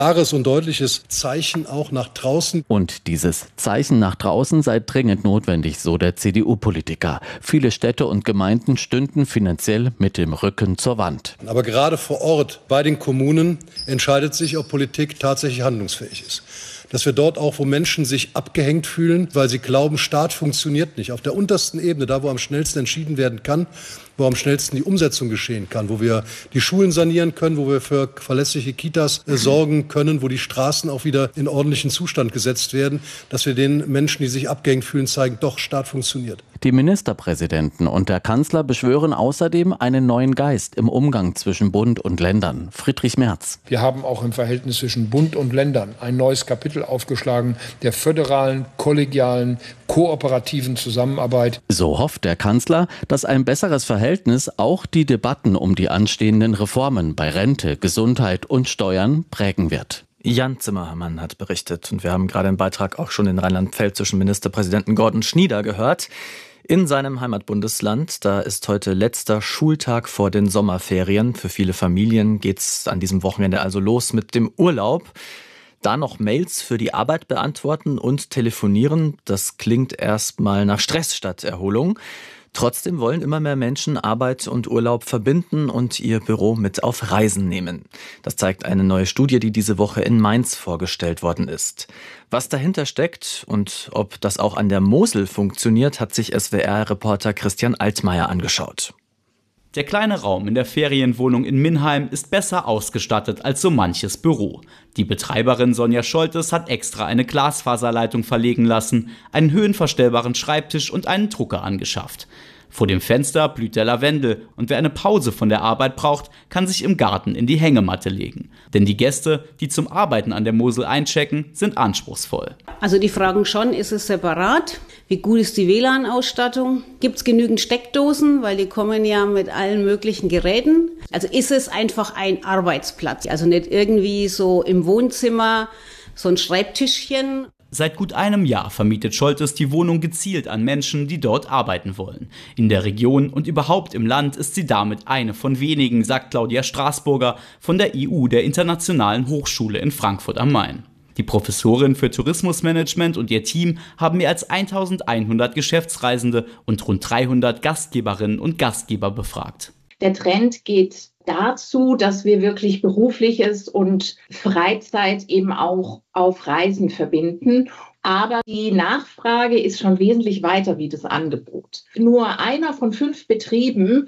klares und deutliches Zeichen auch nach draußen. Und dieses Zeichen nach draußen sei dringend notwendig, so der CDU-Politiker. Viele Städte und Gemeinden stünden finanziell mit dem Rücken zur Wand. Aber gerade vor Ort bei den Kommunen entscheidet sich, ob Politik tatsächlich handlungsfähig ist. Dass wir dort auch, wo Menschen sich abgehängt fühlen, weil sie glauben, Staat funktioniert nicht, auf der untersten Ebene, da wo am schnellsten entschieden werden kann, wo am schnellsten die Umsetzung geschehen kann, wo wir die Schulen sanieren können, wo wir für verlässliche Kitas sorgen können, wo die Straßen auch wieder in ordentlichen Zustand gesetzt werden, dass wir den Menschen, die sich abgehängt fühlen, zeigen, doch, Staat funktioniert. Die Ministerpräsidenten und der Kanzler beschwören außerdem einen neuen Geist im Umgang zwischen Bund und Ländern. Friedrich Merz. Wir haben auch im Verhältnis zwischen Bund und Ländern ein neues Kapitel aufgeschlagen, der föderalen, kollegialen, kooperativen Zusammenarbeit. So hofft der Kanzler, dass ein besseres Verhältnis auch die Debatten um die anstehenden Reformen bei Rente, Gesundheit und Steuern prägen wird. Jan Zimmermann hat berichtet und wir haben gerade im Beitrag auch schon den rheinland-pfälzischen Ministerpräsidenten Gordon Schnieder gehört. In seinem Heimatbundesland, da ist heute letzter Schultag vor den Sommerferien. Für viele Familien geht's an diesem Wochenende also los mit dem Urlaub. Da noch Mails für die Arbeit beantworten und telefonieren, das klingt erstmal nach Stress statt Erholung. Trotzdem wollen immer mehr Menschen Arbeit und Urlaub verbinden und ihr Büro mit auf Reisen nehmen. Das zeigt eine neue Studie, die diese Woche in Mainz vorgestellt worden ist. Was dahinter steckt und ob das auch an der Mosel funktioniert, hat sich SWR-Reporter Christian Altmaier angeschaut. Der kleine Raum in der Ferienwohnung in Minheim ist besser ausgestattet als so manches Büro. Die Betreiberin Sonja Scholtes hat extra eine Glasfaserleitung verlegen lassen, einen höhenverstellbaren Schreibtisch und einen Drucker angeschafft. Vor dem Fenster blüht der Lavendel und wer eine Pause von der Arbeit braucht, kann sich im Garten in die Hängematte legen. Denn die Gäste, die zum Arbeiten an der Mosel einchecken, sind anspruchsvoll. Also die fragen schon, ist es separat? Wie gut ist die WLAN-Ausstattung? Gibt es genügend Steckdosen? Weil die kommen ja mit allen möglichen Geräten. Also ist es einfach ein Arbeitsplatz? Also nicht irgendwie so im Wohnzimmer so ein Schreibtischchen. Seit gut einem Jahr vermietet Scholtes die Wohnung gezielt an Menschen, die dort arbeiten wollen. In der Region und überhaupt im Land ist sie damit eine von wenigen, sagt Claudia Straßburger von der IU, der Internationalen Hochschule in Frankfurt am Main. Die Professorin für Tourismusmanagement und ihr Team haben mehr als 1100 Geschäftsreisende und rund 300 Gastgeberinnen und Gastgeber befragt. Der Trend geht dazu, dass wir wirklich Berufliches und Freizeit eben auch auf Reisen verbinden. Aber die Nachfrage ist schon wesentlich weiter wie das Angebot. Nur einer von 5 Betrieben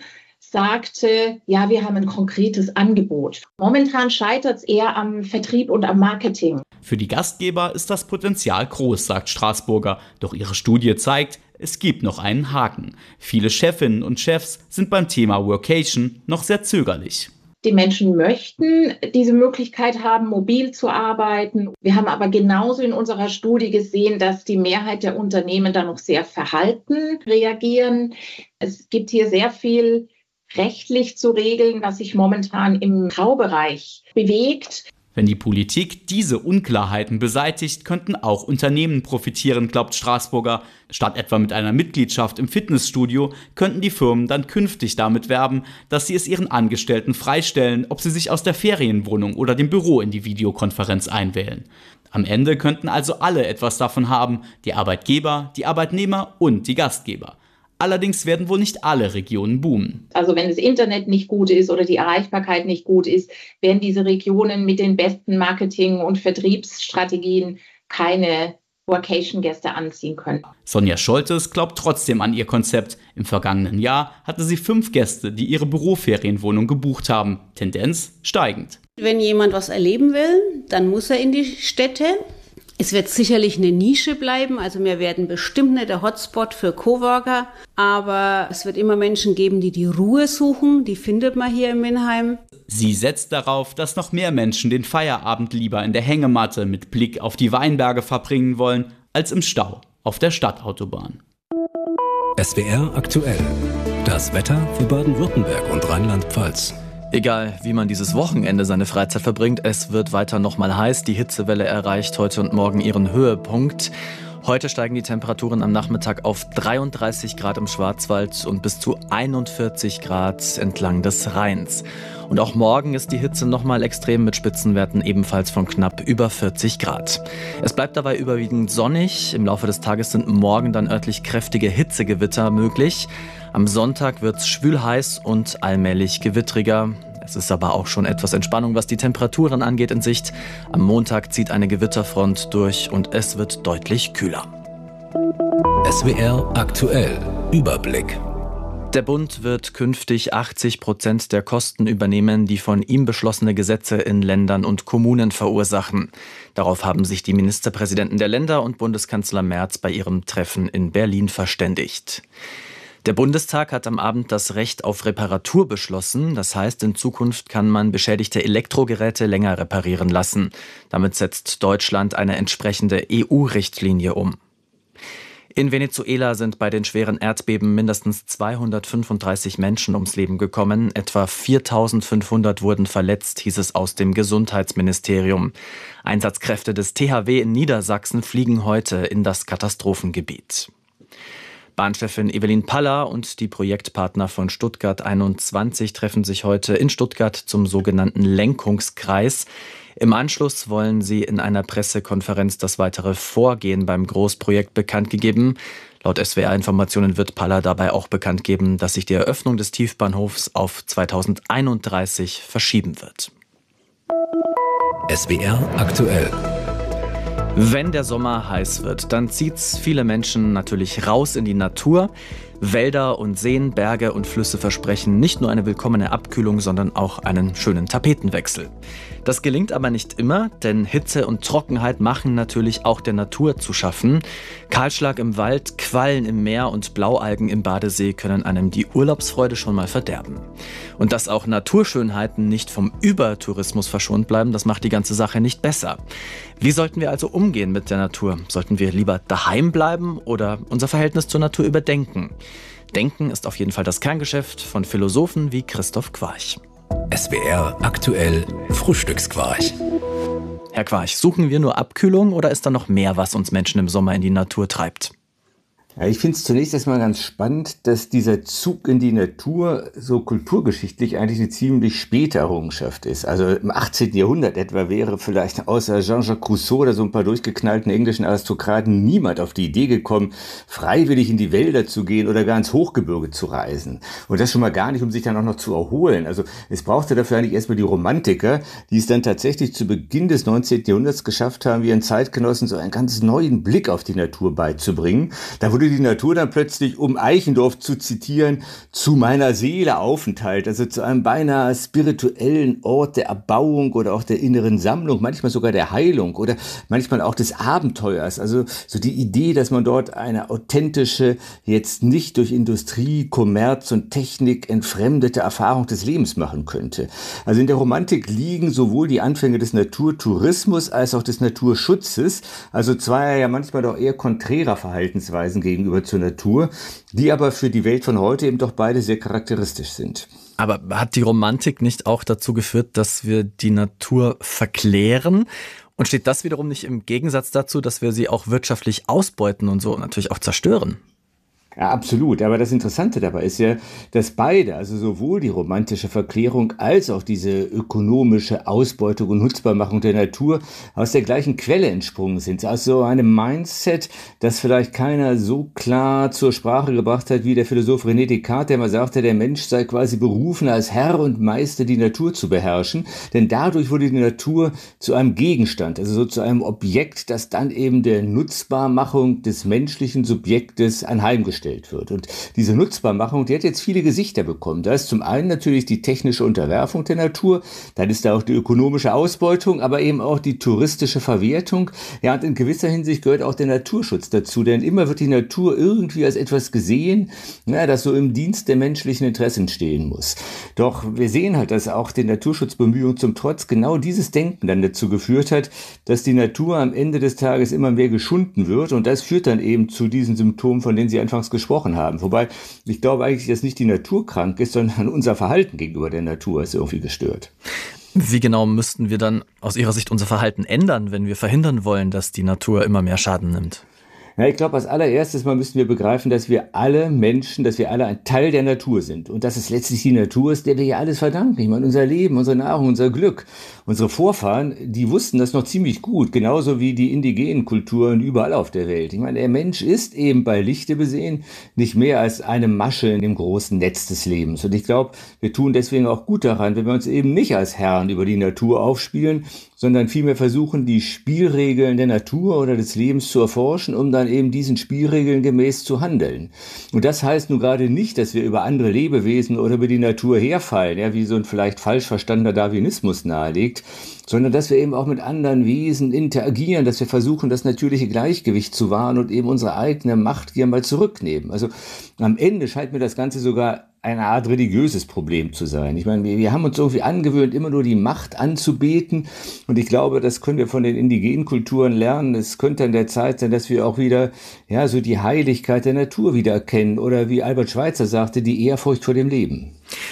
sagte, ja, wir haben ein konkretes Angebot. Momentan scheitert es eher am Vertrieb und am Marketing. Für die Gastgeber ist das Potenzial groß, sagt Straßburger. Doch ihre Studie zeigt, es gibt noch einen Haken. Viele Chefinnen und Chefs sind beim Thema Workation noch sehr zögerlich. Die Menschen möchten diese Möglichkeit haben, mobil zu arbeiten. Wir haben aber genauso in unserer Studie gesehen, dass die Mehrheit der Unternehmen da noch sehr verhalten reagieren. Es gibt hier sehr viel rechtlich zu regeln, was sich momentan im Graubereich bewegt. Wenn die Politik diese Unklarheiten beseitigt, könnten auch Unternehmen profitieren, glaubt Straßburger. Statt etwa mit einer Mitgliedschaft im Fitnessstudio könnten die Firmen dann künftig damit werben, dass sie es ihren Angestellten freistellen, ob sie sich aus der Ferienwohnung oder dem Büro in die Videokonferenz einwählen. Am Ende könnten also alle etwas davon haben, die Arbeitgeber, die Arbeitnehmer und die Gastgeber. Allerdings werden wohl nicht alle Regionen boomen. Also wenn das Internet nicht gut ist oder die Erreichbarkeit nicht gut ist, werden diese Regionen mit den besten Marketing- und Vertriebsstrategien keine Workation-Gäste anziehen können. Sonja Scholtes glaubt trotzdem an ihr Konzept. Im vergangenen Jahr hatte sie 5 Gäste, die ihre Büroferienwohnung gebucht haben. Tendenz steigend. Wenn jemand was erleben will, dann muss er in die Städte. Es wird sicherlich eine Nische bleiben, also wir werden bestimmt nicht der Hotspot für Coworker, aber es wird immer Menschen geben, die die Ruhe suchen, die findet man hier in Minheim. Sie setzt darauf, dass noch mehr Menschen den Feierabend lieber in der Hängematte mit Blick auf die Weinberge verbringen wollen, als im Stau auf der Stadtautobahn. SWR aktuell. Das Wetter für Baden-Württemberg und Rheinland-Pfalz. Egal, wie man dieses Wochenende seine Freizeit verbringt, es wird weiter nochmal heiß. Die Hitzewelle erreicht heute und morgen ihren Höhepunkt. Heute steigen die Temperaturen am Nachmittag auf 33 Grad im Schwarzwald und bis zu 41 Grad entlang des Rheins. Und auch morgen ist die Hitze nochmal extrem mit Spitzenwerten ebenfalls von knapp über 40 Grad. Es bleibt dabei überwiegend sonnig. Im Laufe des Tages sind morgen dann örtlich kräftige Hitzegewitter möglich. Am Sonntag wird es schwül heiß und allmählich gewittriger. Es ist aber auch schon etwas Entspannung, was die Temperaturen angeht, in Sicht. Am Montag zieht eine Gewitterfront durch und es wird deutlich kühler. SWR aktuell. Überblick. Der Bund wird künftig 80% der Kosten übernehmen, die von ihm beschlossene Gesetze in Ländern und Kommunen verursachen. Darauf haben sich die Ministerpräsidenten der Länder und Bundeskanzler Merz bei ihrem Treffen in Berlin verständigt. Der Bundestag hat am Abend das Recht auf Reparatur beschlossen. Das heißt, in Zukunft kann man beschädigte Elektrogeräte länger reparieren lassen. Damit setzt Deutschland eine entsprechende EU-Richtlinie um. In Venezuela sind bei den schweren Erdbeben mindestens 235 Menschen ums Leben gekommen. Etwa 4.500 wurden verletzt, hieß es aus dem Gesundheitsministerium. Einsatzkräfte des THW in Niedersachsen fliegen heute in das Katastrophengebiet. Bahnchefin Evelyn Paller und die Projektpartner von Stuttgart 21 treffen sich heute in Stuttgart zum sogenannten Lenkungskreis. Im Anschluss wollen sie in einer Pressekonferenz das weitere Vorgehen beim Großprojekt bekannt geben. Laut SWR-Informationen wird Paller dabei auch bekannt geben, dass sich die Eröffnung des Tiefbahnhofs auf 2031 verschieben wird. SWR aktuell. Wenn der Sommer heiß wird, dann zieht's viele Menschen natürlich raus in die Natur. Wälder und Seen, Berge und Flüsse versprechen nicht nur eine willkommene Abkühlung, sondern auch einen schönen Tapetenwechsel. Das gelingt aber nicht immer, denn Hitze und Trockenheit machen natürlich auch der Natur zu schaffen. Kahlschlag im Wald, Quallen im Meer und Blaualgen im Badesee können einem die Urlaubsfreude schon mal verderben. Und dass auch Naturschönheiten nicht vom Übertourismus verschont bleiben, das macht die ganze Sache nicht besser. Wie sollten wir also umgehen mit der Natur? Sollten wir lieber daheim bleiben oder unser Verhältnis zur Natur überdenken? Denken ist auf jeden Fall das Kerngeschäft von Philosophen wie Christoph Quarch. SWR aktuell Frühstücksquarch. Herr Quarch, suchen wir nur Abkühlung oder ist da noch mehr, was uns Menschen im Sommer in die Natur treibt? Ja, ich finde es zunächst erstmal ganz spannend, dass dieser Zug in die Natur so kulturgeschichtlich eigentlich eine ziemlich späte Errungenschaft ist. Also im 18. Jahrhundert etwa wäre vielleicht außer Jean-Jacques Rousseau oder so ein paar durchgeknallten englischen Aristokraten niemand auf die Idee gekommen, freiwillig in die Wälder zu gehen oder gar ins Hochgebirge zu reisen. Und das schon mal gar nicht, um sich dann auch noch zu erholen. Also es brauchte dafür eigentlich erstmal die Romantiker, die es dann tatsächlich zu Beginn des 19. Jahrhunderts geschafft haben, ihren Zeitgenossen so einen ganz neuen Blick auf die Natur beizubringen. Da wurde die Natur dann plötzlich, um Eichendorff zu zitieren, zu meiner Seele Aufenthalt, also zu einem beinahe spirituellen Ort der Erbauung oder auch der inneren Sammlung, manchmal sogar der Heilung oder manchmal auch des Abenteuers. Also so die Idee, dass man dort eine authentische, jetzt nicht durch Industrie, Kommerz und Technik entfremdete Erfahrung des Lebens machen könnte. Also in der Romantik liegen sowohl die Anfänge des Naturtourismus als auch des Naturschutzes, also zwei ja manchmal doch eher konträrer Verhaltensweisen gegenüber zur Natur, die aber für die Welt von heute eben doch beide sehr charakteristisch sind. Aber hat die Romantik nicht auch dazu geführt, dass wir die Natur verklären? Und steht das wiederum nicht im Gegensatz dazu, dass wir sie auch wirtschaftlich ausbeuten und so natürlich auch zerstören? Ja, absolut. Aber das Interessante dabei ist ja, dass beide, also sowohl die romantische Verklärung als auch diese ökonomische Ausbeutung und Nutzbarmachung der Natur aus der gleichen Quelle entsprungen sind. Also einem Mindset, das vielleicht keiner so klar zur Sprache gebracht hat wie der Philosoph René Descartes, der mal sagte, der Mensch sei quasi berufen, als Herr und Meister die Natur zu beherrschen. Denn dadurch wurde die Natur zu einem Gegenstand, also so zu einem Objekt, das dann eben der Nutzbarmachung des menschlichen Subjektes anheimgestellt wird. Und diese Nutzbarmachung, die hat jetzt viele Gesichter bekommen. Da ist zum einen natürlich die technische Unterwerfung der Natur, dann ist da auch die ökonomische Ausbeutung, aber eben auch die touristische Verwertung. Ja, und in gewisser Hinsicht gehört auch der Naturschutz dazu, denn immer wird die Natur irgendwie als etwas gesehen, das so im Dienst der menschlichen Interessen stehen muss. Doch wir sehen halt, dass auch den Naturschutzbemühungen zum Trotz genau dieses Denken dann dazu geführt hat, dass die Natur am Ende des Tages immer mehr geschunden wird und das führt dann eben zu diesen Symptomen, von denen Sie anfangs gesprochen haben. Wobei ich glaube eigentlich, dass nicht die Natur krank ist, sondern unser Verhalten gegenüber der Natur ist irgendwie gestört. Wie genau müssten wir dann aus Ihrer Sicht unser Verhalten ändern, wenn wir verhindern wollen, dass die Natur immer mehr Schaden nimmt? Ja, ich glaube, als allererstes mal müssen wir begreifen, dass wir alle Menschen, dass wir alle ein Teil der Natur sind. Und dass es letztlich die Natur ist, der wir ja alles verdanken. Ich meine, unser Leben, unsere Nahrung, unser Glück. Unsere Vorfahren, die wussten das noch ziemlich gut. Genauso wie die indigenen Kulturen überall auf der Welt. Ich meine, der Mensch ist eben bei Lichte besehen nicht mehr als eine Masche in dem großen Netz des Lebens. Und ich glaube, wir tun deswegen auch gut daran, wenn wir uns eben nicht als Herren über die Natur aufspielen, sondern vielmehr versuchen, die Spielregeln der Natur oder des Lebens zu erforschen, um dann eben diesen Spielregeln gemäß zu handeln. Und das heißt nun gerade nicht, dass wir über andere Lebewesen oder über die Natur herfallen, ja, wie so ein vielleicht falsch verstandener Darwinismus nahelegt, sondern dass wir eben auch mit anderen Wesen interagieren, dass wir versuchen, das natürliche Gleichgewicht zu wahren und eben unsere eigene Machtgier mal zurücknehmen. Also am Ende scheint mir das Ganze sogar eine Art religiöses Problem zu sein. Ich meine, wir haben uns irgendwie angewöhnt, immer nur die Macht anzubeten. Und ich glaube, das können wir von den indigenen Kulturen lernen. Es könnte an der Zeit sein, dass wir auch wieder, ja, so die Heiligkeit der Natur wieder erkennen. Oder wie Albert Schweitzer sagte, die Ehrfurcht vor dem Leben.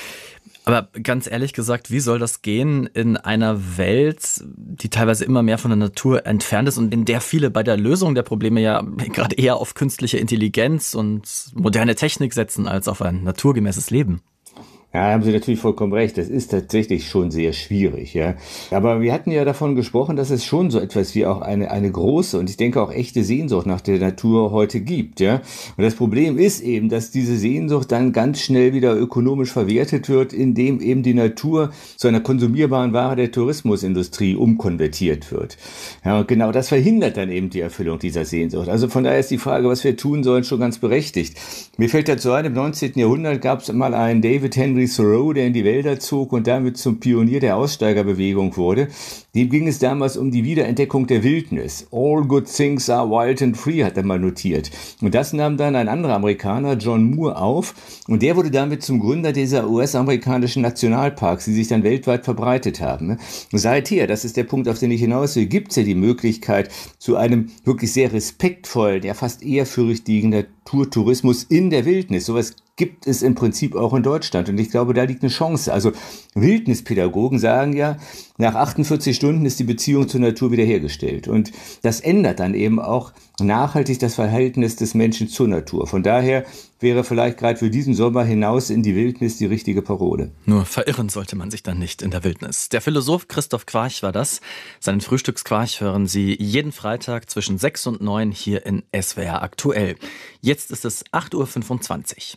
Aber ganz ehrlich gesagt, wie soll das gehen in einer Welt, die teilweise immer mehr von der Natur entfernt ist und in der viele bei der Lösung der Probleme ja gerade eher auf künstliche Intelligenz und moderne Technik setzen als auf ein naturgemäßes Leben? Ja, da haben Sie natürlich vollkommen recht. Das ist tatsächlich schon sehr schwierig, ja. Aber wir hatten ja davon gesprochen, dass es schon so etwas wie auch eine große und ich denke auch echte Sehnsucht nach der Natur heute gibt, ja. Und das Problem ist eben, dass diese Sehnsucht dann ganz schnell wieder ökonomisch verwertet wird, indem eben die Natur zu einer konsumierbaren Ware der Tourismusindustrie umkonvertiert wird. Ja, und genau das verhindert dann eben die Erfüllung dieser Sehnsucht. Also von daher ist die Frage, was wir tun sollen, schon ganz berechtigt. Mir fällt dazu ein, im 19. Jahrhundert gab es mal einen David Henry Thoreau, der in die Wälder zog und damit zum Pionier der Aussteigerbewegung wurde. Dem ging es damals um die Wiederentdeckung der Wildnis. All good things are wild and free, hat er mal notiert. Und das nahm dann ein anderer Amerikaner, John Moore, auf. Und der wurde damit zum Gründer dieser US-amerikanischen Nationalparks, die sich dann weltweit verbreitet haben. Seither, das ist der Punkt, auf den ich hinaus will, gibt es ja die Möglichkeit zu einem wirklich sehr respektvollen, ja fast ehrfürchtigen Naturtourismus in der Wildnis. Sowas gibt es im Prinzip auch in Deutschland. Und ich glaube, da liegt eine Chance. Also Wildnispädagogen sagen ja, nach 48 Stunden ist die Beziehung zur Natur wiederhergestellt. Und das ändert dann eben auch nachhaltig das Verhältnis des Menschen zur Natur. Von daher wäre vielleicht gerade für diesen Sommer hinaus in die Wildnis die richtige Parole. Nur verirren sollte man sich dann nicht in der Wildnis. Der Philosoph Christoph Quarch war das. Seinen Frühstücksquarch hören Sie jeden Freitag zwischen 6 und 9 hier in SWR aktuell. Jetzt ist es 8:25 Uhr.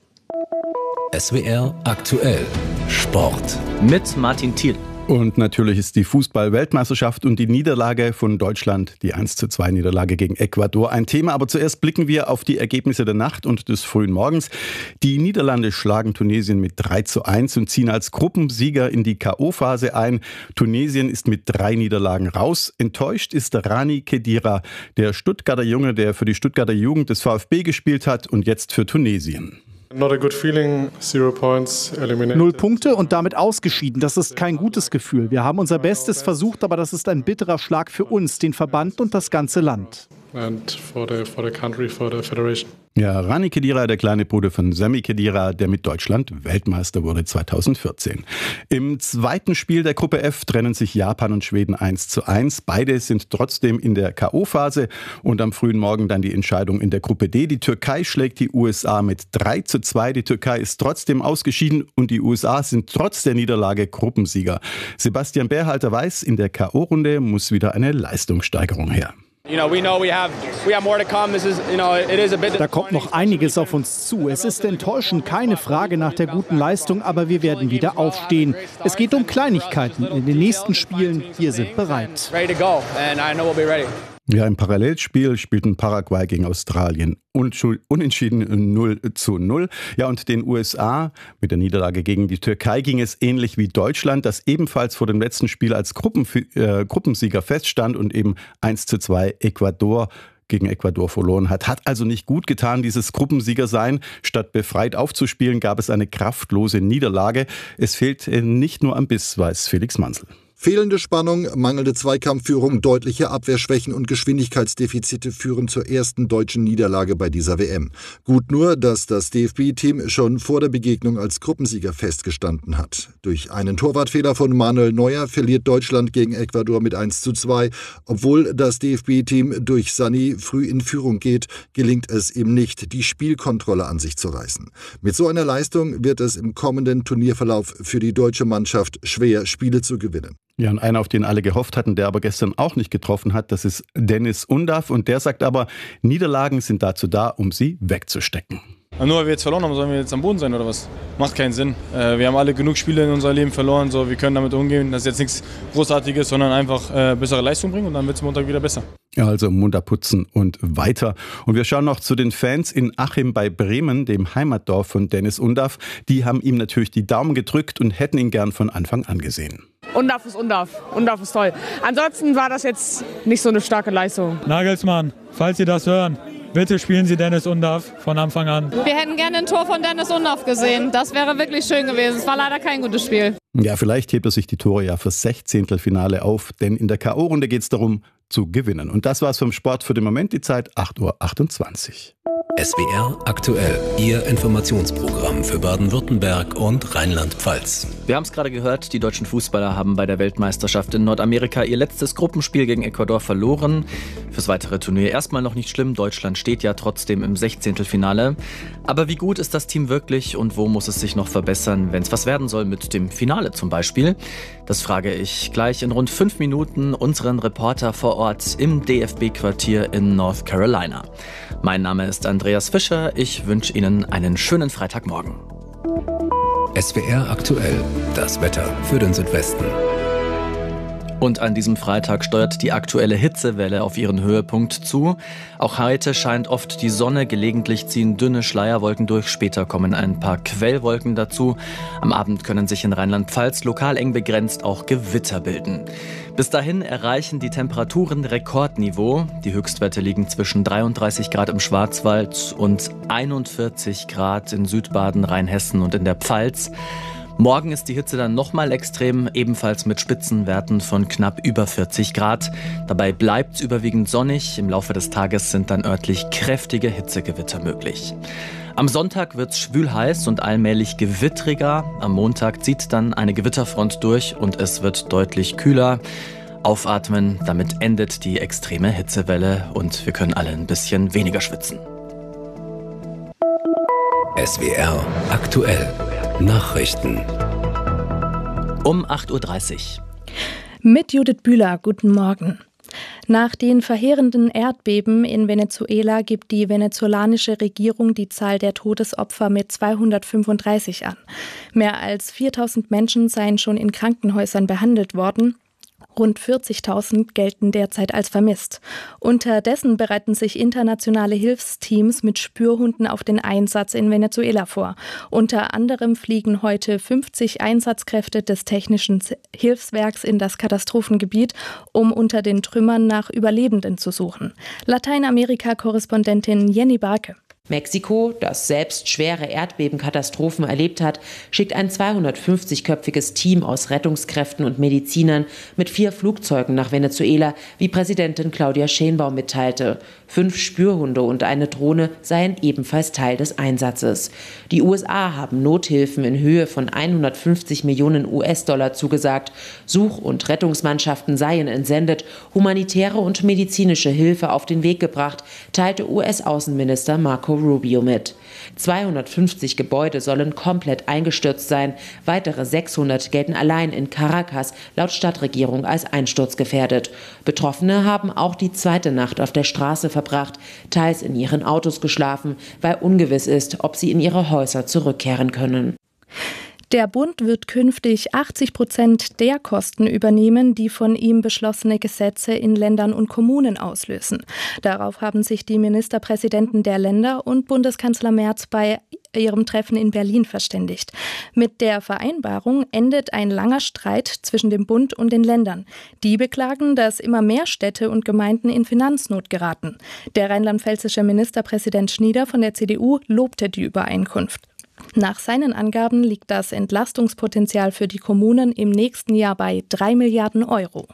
SWR aktuell Sport Mit Martin Thiel. Und natürlich ist die Fußball-Weltmeisterschaft und die Niederlage von Deutschland, die 1:2-Niederlage gegen Ecuador, ein Thema. Aber zuerst blicken wir auf die Ergebnisse der Nacht und des frühen Morgens. Die Niederlande schlagen Tunesien mit 3:1 und ziehen als Gruppensieger in die K.O.-Phase ein. Tunesien ist mit 3 Niederlagen raus. Enttäuscht ist Rani Khedira, der Stuttgarter Junge, der für die Stuttgarter Jugend des VfB gespielt hat und jetzt für Tunesien. Not a good feeling, 0 points, eliminated. 0 Punkte und damit ausgeschieden. Das ist kein gutes Gefühl. Wir haben unser Bestes versucht, aber das ist ein bitterer Schlag für uns, den Verband und das ganze Land. And for the country, for the federation. Ja, Rani Khedira, der kleine Bruder von Sami Khedira, der mit Deutschland Weltmeister wurde 2014. Im zweiten Spiel der Gruppe F trennen sich Japan und Schweden 1:1. Beide sind trotzdem in der K.O.-Phase und am frühen Morgen dann die Entscheidung in der Gruppe D. Die Türkei schlägt die USA mit 3:2. Die Türkei ist trotzdem ausgeschieden und die USA sind trotz der Niederlage Gruppensieger. Sebastian Berhalter weiß, in der K.O.-Runde muss wieder eine Leistungssteigerung her. Da kommt noch einiges auf uns zu. Es ist enttäuschend, keine Frage nach der guten Leistung, aber wir werden wieder aufstehen. Es geht um Kleinigkeiten in den nächsten Spielen. Wir sind bereit. Ja, im Parallelspiel spielten Paraguay gegen Australien unentschieden 0:0. Ja, und den USA mit der Niederlage gegen die Türkei ging es ähnlich wie Deutschland, das ebenfalls vor dem letzten Spiel als Gruppensieger feststand und eben 1:2 gegen Ecuador verloren hat. Hat also nicht gut getan, dieses Gruppensiegersein. Statt befreit aufzuspielen, gab es eine kraftlose Niederlage. Es fehlt nicht nur am Biss, weiß Felix Manzel. Fehlende Spannung, mangelnde Zweikampfführung, deutliche Abwehrschwächen und Geschwindigkeitsdefizite führen zur ersten deutschen Niederlage bei dieser WM. Gut nur, dass das DFB-Team schon vor der Begegnung als Gruppensieger festgestanden hat. Durch einen Torwartfehler von Manuel Neuer verliert Deutschland gegen Ecuador mit 1:2. Obwohl das DFB-Team durch Sané früh in Führung geht, gelingt es ihm nicht, die Spielkontrolle an sich zu reißen. Mit so einer Leistung wird es im kommenden Turnierverlauf für die deutsche Mannschaft schwer, Spiele zu gewinnen. Ja, und einer, auf den alle gehofft hatten, der aber gestern auch nicht getroffen hat, das ist Dennis Undav. Und der sagt aber, Niederlagen sind dazu da, um sie wegzustecken. Nur weil wir jetzt verloren haben, sollen wir jetzt am Boden sein oder was? Macht keinen Sinn. Wir haben alle genug Spiele in unserem Leben verloren, so, wir können damit umgehen. Das ist jetzt nichts Großartiges, sondern einfach bessere Leistung bringen und dann wird es Montag wieder besser. Ja, also munter putzen und weiter. Und wir schauen noch zu den Fans in Achim bei Bremen, dem Heimatdorf von Dennis Undav. Die haben ihm natürlich die Daumen gedrückt und hätten ihn gern von Anfang an gesehen. Undav ist Undav. Undav ist toll. Ansonsten war das jetzt nicht so eine starke Leistung. Nagelsmann, falls Sie das hören, bitte spielen Sie Dennis Undav von Anfang an. Wir hätten gerne ein Tor von Dennis Undav gesehen. Das wäre wirklich schön gewesen. Es war leider kein gutes Spiel. Ja, vielleicht hebt er sich die Tore ja fürs 16. Finale auf, denn in der K.O.-Runde geht es darum, zu gewinnen. Und das war's vom Sport für den Moment. Die Zeit 8:28 Uhr. SWR aktuell, Ihr Informationsprogramm für Baden-Württemberg und Rheinland-Pfalz. Wir haben es gerade gehört, die deutschen Fußballer haben bei der Weltmeisterschaft in Nordamerika ihr letztes Gruppenspiel gegen Ecuador verloren. Fürs weitere Turnier erstmal noch nicht schlimm, Deutschland steht ja trotzdem im 16. Finale. Aber wie gut ist das Team wirklich und wo muss es sich noch verbessern, wenn es was werden soll mit dem Finale zum Beispiel? Das frage ich gleich in rund 5 Minuten unseren Reporter vor Ort im DFB-Quartier in North Carolina. Mein Name ist Andreas Fischer, ich wünsche Ihnen einen schönen Freitagmorgen. SWR aktuell, das Wetter für den Südwesten. Und an diesem Freitag steuert die aktuelle Hitzewelle auf ihren Höhepunkt zu. Auch heute scheint oft die Sonne, gelegentlich ziehen dünne Schleierwolken durch, später kommen ein paar Quellwolken dazu. Am Abend können sich in Rheinland-Pfalz lokal eng begrenzt auch Gewitter bilden. Bis dahin erreichen die Temperaturen Rekordniveau. Die Höchstwerte liegen zwischen 33 Grad im Schwarzwald und 41 Grad in Südbaden, Rheinhessen und in der Pfalz. Morgen ist die Hitze dann nochmal extrem, ebenfalls mit Spitzenwerten von knapp über 40 Grad. Dabei bleibt es überwiegend sonnig. Im Laufe des Tages sind dann örtlich kräftige Hitzegewitter möglich. Am Sonntag wird es schwül-heiß und allmählich gewittriger. Am Montag zieht dann eine Gewitterfront durch und es wird deutlich kühler. Aufatmen, damit endet die extreme Hitzewelle und wir können alle ein bisschen weniger schwitzen. SWR aktuell. Nachrichten. Um 8:30 Uhr. Mit Judith Bühler, guten Morgen. Nach den verheerenden Erdbeben in Venezuela gibt die venezolanische Regierung die Zahl der Todesopfer mit 235 an. Mehr als 4.000 Menschen seien schon in Krankenhäusern behandelt worden. Rund 40.000 gelten derzeit als vermisst. Unterdessen bereiten sich internationale Hilfsteams mit Spürhunden auf den Einsatz in Venezuela vor. Unter anderem fliegen heute 50 Einsatzkräfte des Technischen Hilfswerks in das Katastrophengebiet, um unter den Trümmern nach Überlebenden zu suchen. Lateinamerika-Korrespondentin Jenny Barke. Mexiko, das selbst schwere Erdbebenkatastrophen erlebt hat, schickt ein 250-köpfiges Team aus Rettungskräften und Medizinern mit 4 Flugzeugen nach Venezuela, wie Präsidentin Claudia Sheinbaum mitteilte. 5 Spürhunde und eine Drohne seien ebenfalls Teil des Einsatzes. Die USA haben Nothilfen in Höhe von 150 Millionen US-Dollar zugesagt. Such- und Rettungsmannschaften seien entsendet, humanitäre und medizinische Hilfe auf den Weg gebracht, teilte US-Außenminister Marco Rubio mit. 250 Gebäude sollen komplett eingestürzt sein. Weitere 600 gelten allein in Caracas laut Stadtregierung als einsturzgefährdet. Betroffene haben auch die zweite Nacht auf der Straße verbracht, teils in ihren Autos geschlafen, weil ungewiss ist, ob sie in ihre Häuser zurückkehren können. Der Bund wird künftig 80% der Kosten übernehmen, die von ihm beschlossene Gesetze in Ländern und Kommunen auslösen. Darauf haben sich die Ministerpräsidenten der Länder und Bundeskanzler Merz bei ihrem Treffen in Berlin verständigt. Mit der Vereinbarung endet ein langer Streit zwischen dem Bund und den Ländern. Die beklagen, dass immer mehr Städte und Gemeinden in Finanznot geraten. Der rheinland-pfälzische Ministerpräsident Schnieder von der CDU lobte die Übereinkunft. Nach seinen Angaben liegt das Entlastungspotenzial für die Kommunen im nächsten Jahr bei 3 Milliarden Euro.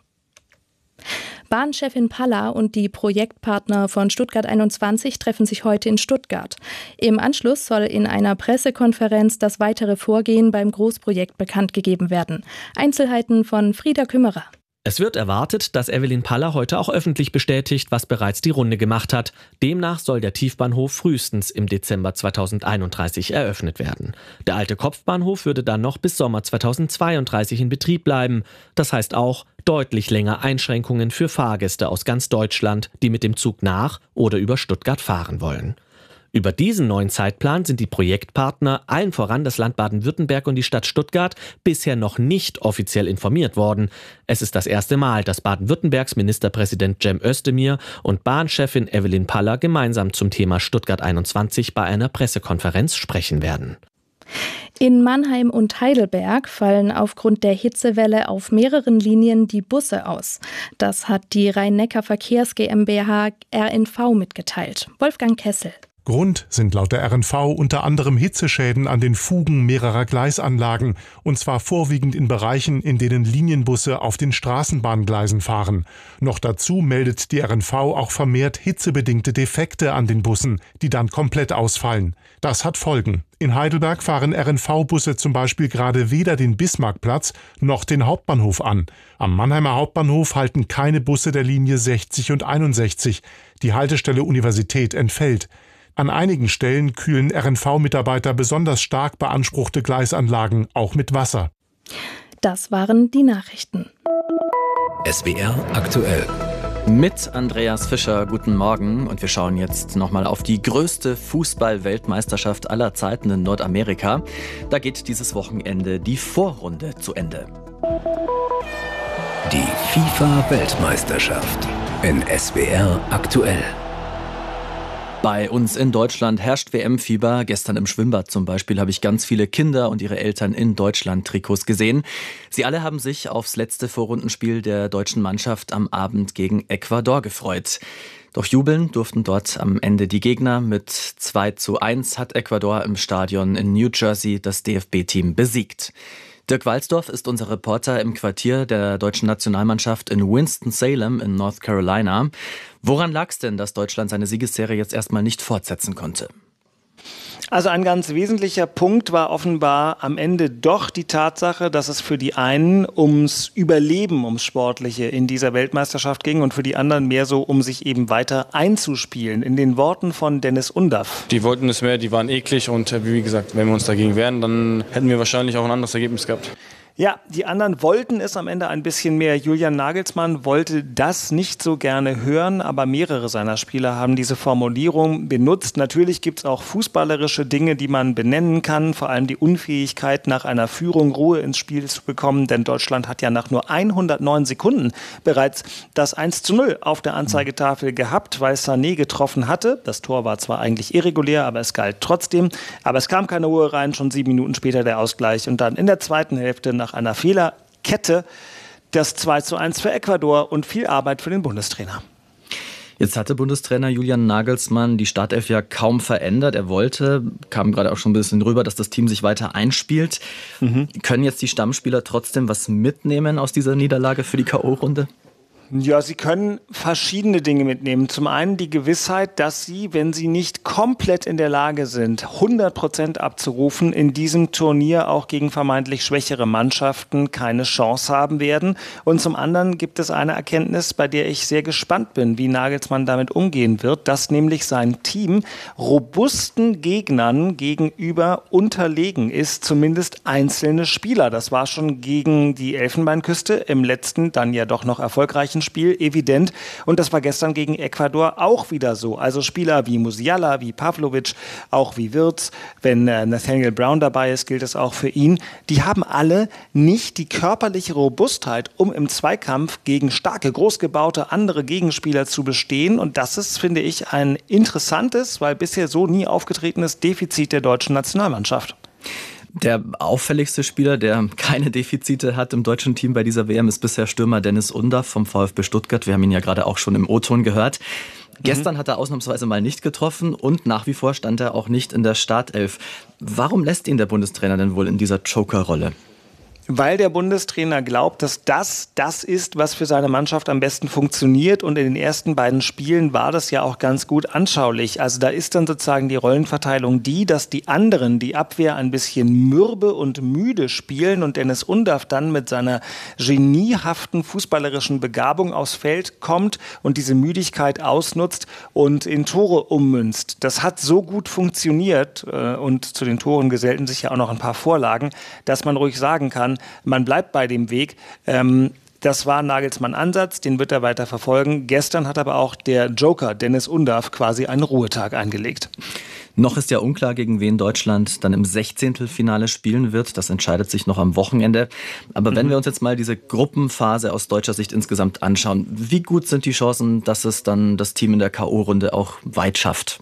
Bahnchefin Palla und die Projektpartner von Stuttgart 21 treffen sich heute in Stuttgart. Im Anschluss soll in einer Pressekonferenz das weitere Vorgehen beim Großprojekt bekannt gegeben werden. Einzelheiten von Frieda Kümmerer. Es wird erwartet, dass Evelyn Palla heute auch öffentlich bestätigt, was bereits die Runde gemacht hat. Demnach soll der Tiefbahnhof frühestens im Dezember 2031 eröffnet werden. Der alte Kopfbahnhof würde dann noch bis Sommer 2032 in Betrieb bleiben. Das heißt auch deutlich länger Einschränkungen für Fahrgäste aus ganz Deutschland, die mit dem Zug nach oder über Stuttgart fahren wollen. Über diesen neuen Zeitplan sind die Projektpartner, allen voran das Land Baden-Württemberg und die Stadt Stuttgart, bisher noch nicht offiziell informiert worden. Es ist das erste Mal, dass Baden-Württembergs Ministerpräsident Cem Özdemir und Bahnchefin Evelyn Palla gemeinsam zum Thema Stuttgart 21 bei einer Pressekonferenz sprechen werden. In Mannheim und Heidelberg fallen aufgrund der Hitzewelle auf mehreren Linien die Busse aus. Das hat die Rhein-Neckar Verkehrs GmbH RNV mitgeteilt. Wolfgang Kessel. Grund sind laut der RNV unter anderem Hitzeschäden an den Fugen mehrerer Gleisanlagen, und zwar vorwiegend in Bereichen, in denen Linienbusse auf den Straßenbahngleisen fahren. Noch dazu meldet die RNV auch vermehrt hitzebedingte Defekte an den Bussen, die dann komplett ausfallen. Das hat Folgen. In Heidelberg fahren RNV-Busse zum Beispiel gerade weder den Bismarckplatz noch den Hauptbahnhof an. Am Mannheimer Hauptbahnhof halten keine Busse der Linie 60 und 61. Die Haltestelle Universität entfällt. An einigen Stellen kühlen RNV-Mitarbeiter besonders stark beanspruchte Gleisanlagen auch mit Wasser. Das waren die Nachrichten. SWR aktuell. Mit Andreas Fischer, guten Morgen. Und wir schauen jetzt nochmal auf die größte Fußball-Weltmeisterschaft aller Zeiten in Nordamerika. Da geht dieses Wochenende die Vorrunde zu Ende. Die FIFA-Weltmeisterschaft in SWR aktuell. Bei uns in Deutschland herrscht WM-Fieber. Gestern im Schwimmbad zum Beispiel habe ich ganz viele Kinder und ihre Eltern in Deutschland-Trikots gesehen. Sie alle haben sich aufs letzte Vorrundenspiel der deutschen Mannschaft am Abend gegen Ecuador gefreut. Doch jubeln durften dort am Ende die Gegner. Mit 2:1 hat Ecuador im Stadion in New Jersey das DFB-Team besiegt. Dirk Walsdorf ist unser Reporter im Quartier der deutschen Nationalmannschaft in Winston-Salem in North Carolina. Woran lag es denn, dass Deutschland seine Siegesserie jetzt erstmal nicht fortsetzen konnte? Also ein ganz wesentlicher Punkt war offenbar am Ende doch die Tatsache, dass es für die einen ums Überleben, ums Sportliche in dieser Weltmeisterschaft ging und für die anderen mehr so, um sich eben weiter einzuspielen. In den Worten von Dennis Undaff. Die wollten es mehr, die waren eklig und wie gesagt, wenn wir uns dagegen wehren, dann hätten wir wahrscheinlich auch ein anderes Ergebnis gehabt. Ja, die anderen wollten es am Ende ein bisschen mehr. Julian Nagelsmann wollte das nicht so gerne hören, aber mehrere seiner Spieler haben diese Formulierung benutzt. Natürlich gibt es auch fußballerische Dinge, die man benennen kann, vor allem die Unfähigkeit, nach einer Führung Ruhe ins Spiel zu bekommen, denn Deutschland hat ja nach nur 109 Sekunden bereits das 1:0 auf der Anzeigetafel gehabt, weil Sané getroffen hatte. Das Tor war zwar eigentlich irregulär, aber es galt trotzdem. Aber es kam keine Ruhe rein, schon 7 Minuten später der Ausgleich und dann in der zweiten Hälfte nach einer Fehlerkette das 2:1 für Ecuador und viel Arbeit für den Bundestrainer. Jetzt hatte Bundestrainer Julian Nagelsmann die Startelf ja kaum verändert. Er wollte, kam gerade auch schon ein bisschen rüber, dass das Team sich weiter einspielt. Können jetzt die Stammspieler trotzdem was mitnehmen aus dieser Niederlage für die K.O.-Runde? Ja, sie können verschiedene Dinge mitnehmen. Zum einen die Gewissheit, dass sie, wenn sie nicht komplett in der Lage sind, 100% abzurufen, in diesem Turnier auch gegen vermeintlich schwächere Mannschaften keine Chance haben werden. Und zum anderen gibt es eine Erkenntnis, bei der ich sehr gespannt bin, wie Nagelsmann damit umgehen wird, dass nämlich sein Team robusten Gegnern gegenüber unterlegen ist, zumindest einzelne Spieler. Das war schon gegen die Elfenbeinküste im letzten, dann ja doch noch erfolgreichen Spiel evident. Und das war gestern gegen Ecuador auch wieder so. Also Spieler wie Musiala, wie Pavlovic, auch wie Wirtz. Wenn Nathaniel Brown dabei ist, gilt es auch für ihn. Die haben alle nicht die körperliche Robustheit, um im Zweikampf gegen starke, großgebaute andere Gegenspieler zu bestehen. Und das ist, finde ich, ein interessantes, weil bisher so nie aufgetretenes Defizit der deutschen Nationalmannschaft. Der auffälligste Spieler, der keine Defizite hat im deutschen Team bei dieser WM, ist bisher Stürmer Dennis Undaff vom VfB Stuttgart. Wir haben ihn ja gerade auch schon im O-Ton gehört. Gestern hat er ausnahmsweise mal nicht getroffen und nach wie vor stand er auch nicht in der Startelf. Warum lässt ihn der Bundestrainer denn wohl in dieser Joker-Rolle? Weil der Bundestrainer glaubt, dass das ist, was für seine Mannschaft am besten funktioniert. Und in den ersten beiden Spielen war das ja auch ganz gut anschaulich. Also da ist dann sozusagen die Rollenverteilung dass die anderen, die Abwehr, ein bisschen mürbe und müde spielen und Dennis Undaff dann mit seiner geniehaften fußballerischen Begabung aufs Feld kommt und diese Müdigkeit ausnutzt und in Tore ummünzt. Das hat so gut funktioniert und zu den Toren gesellten sich ja auch noch ein paar Vorlagen, dass man ruhig sagen kann, man bleibt bei dem Weg. Das war Nagelsmann Ansatz, den wird er weiter verfolgen. Gestern hat aber auch der Joker Dennis Undaff quasi einen Ruhetag eingelegt. Noch ist ja unklar, gegen wen Deutschland dann im 16. spielen wird. Das entscheidet sich noch am Wochenende. Aber wenn wir uns jetzt mal diese Gruppenphase aus deutscher Sicht insgesamt anschauen, wie gut sind die Chancen, dass es dann das Team in der K.O.-Runde auch weit schafft?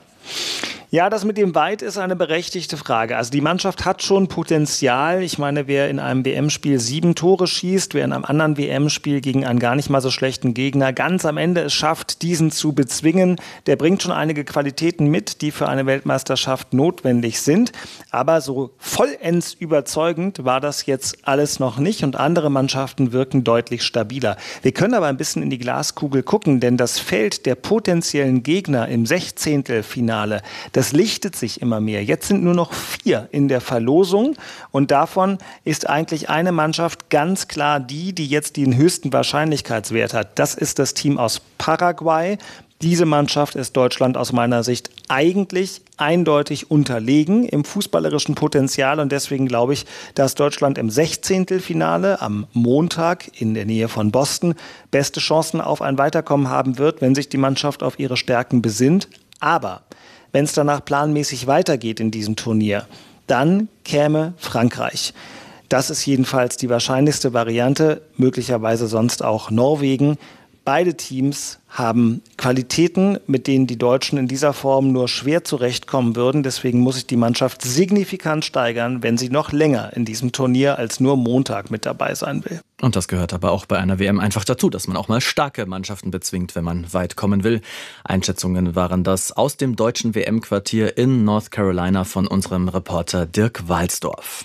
Ja, das mit dem Weit ist eine berechtigte Frage. Also die Mannschaft hat schon Potenzial. Ich meine, wer in einem WM-Spiel 7 Tore schießt, wer in einem anderen WM-Spiel gegen einen gar nicht mal so schlechten Gegner ganz am Ende es schafft, diesen zu bezwingen, der bringt schon einige Qualitäten mit, die für eine Weltmeisterschaft notwendig sind. Aber so vollends überzeugend war das jetzt alles noch nicht und andere Mannschaften wirken deutlich stabiler. Wir können aber ein bisschen in die Glaskugel gucken, denn das Feld der potenziellen Gegner im 16. Finale, das lichtet sich immer mehr. Jetzt sind nur noch 4 in der Verlosung und davon ist eigentlich eine Mannschaft ganz klar die jetzt den höchsten Wahrscheinlichkeitswert hat. Das ist das Team aus Paraguay. Diese Mannschaft ist Deutschland aus meiner Sicht eigentlich eindeutig unterlegen im fußballerischen Potenzial und deswegen glaube ich, dass Deutschland im 16. Finale am Montag in der Nähe von Boston beste Chancen auf ein Weiterkommen haben wird, wenn sich die Mannschaft auf ihre Stärken besinnt. Aber wenn es danach planmäßig weitergeht in diesem Turnier, dann käme Frankreich. Das ist jedenfalls die wahrscheinlichste Variante, möglicherweise sonst auch Norwegen. Beide Teams haben Qualitäten, mit denen die Deutschen in dieser Form nur schwer zurechtkommen würden. Deswegen muss sich die Mannschaft signifikant steigern, wenn sie noch länger in diesem Turnier als nur Montag mit dabei sein will. Und das gehört aber auch bei einer WM einfach dazu, dass man auch mal starke Mannschaften bezwingt, wenn man weit kommen will. Einschätzungen waren das aus dem deutschen WM-Quartier in North Carolina von unserem Reporter Dirk Walsdorf.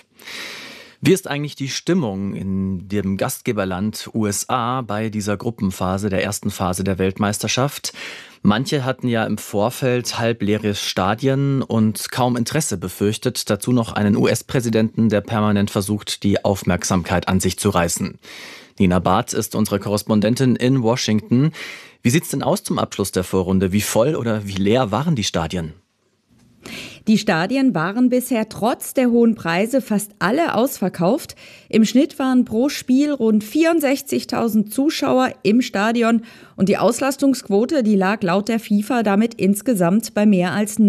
Wie ist eigentlich die Stimmung in dem Gastgeberland USA bei dieser Gruppenphase, der ersten Phase der Weltmeisterschaft? Manche hatten ja im Vorfeld halbleere Stadien und kaum Interesse befürchtet. Dazu noch einen US-Präsidenten, der permanent versucht, die Aufmerksamkeit an sich zu reißen. Nina Barth ist unsere Korrespondentin in Washington. Wie sieht's denn aus zum Abschluss der Vorrunde? Wie voll oder wie leer waren die Stadien? Die Stadien waren bisher trotz der hohen Preise fast alle ausverkauft. Im Schnitt waren pro Spiel rund 64.000 Zuschauer im Stadion und die Auslastungsquote, die lag laut der FIFA damit insgesamt bei mehr als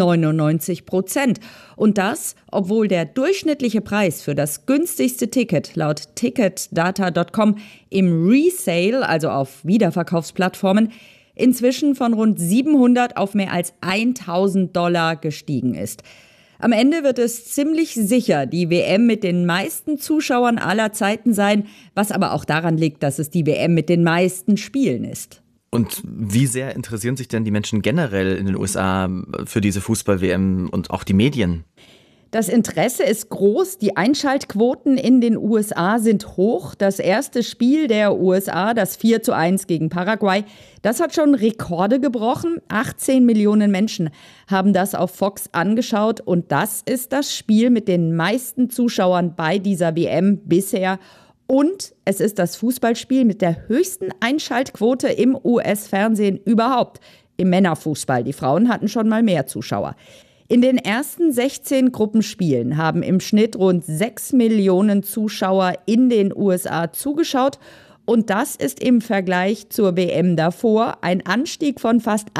99%. Und das, obwohl der durchschnittliche Preis für das günstigste Ticket laut Ticketdata.com im Resale, also auf Wiederverkaufsplattformen, inzwischen von rund 700 auf mehr als $1.000 gestiegen ist. Am Ende wird es ziemlich sicher die WM mit den meisten Zuschauern aller Zeiten sein, was aber auch daran liegt, dass es die WM mit den meisten Spielen ist. Und wie sehr interessieren sich denn die Menschen generell in den USA für diese Fußball-WM und auch die Medien? Das Interesse ist groß, die Einschaltquoten in den USA sind hoch. Das erste Spiel der USA, das 4:1 gegen Paraguay, das hat schon Rekorde gebrochen. 18 Millionen Menschen haben das auf Fox angeschaut und das ist das Spiel mit den meisten Zuschauern bei dieser WM bisher. Und es ist das Fußballspiel mit der höchsten Einschaltquote im US-Fernsehen überhaupt. Im Männerfußball. Die Frauen hatten schon mal mehr Zuschauer. In den ersten 16 Gruppenspielen haben im Schnitt rund 6 Millionen Zuschauer in den USA zugeschaut. Und das ist im Vergleich zur WM davor ein Anstieg von fast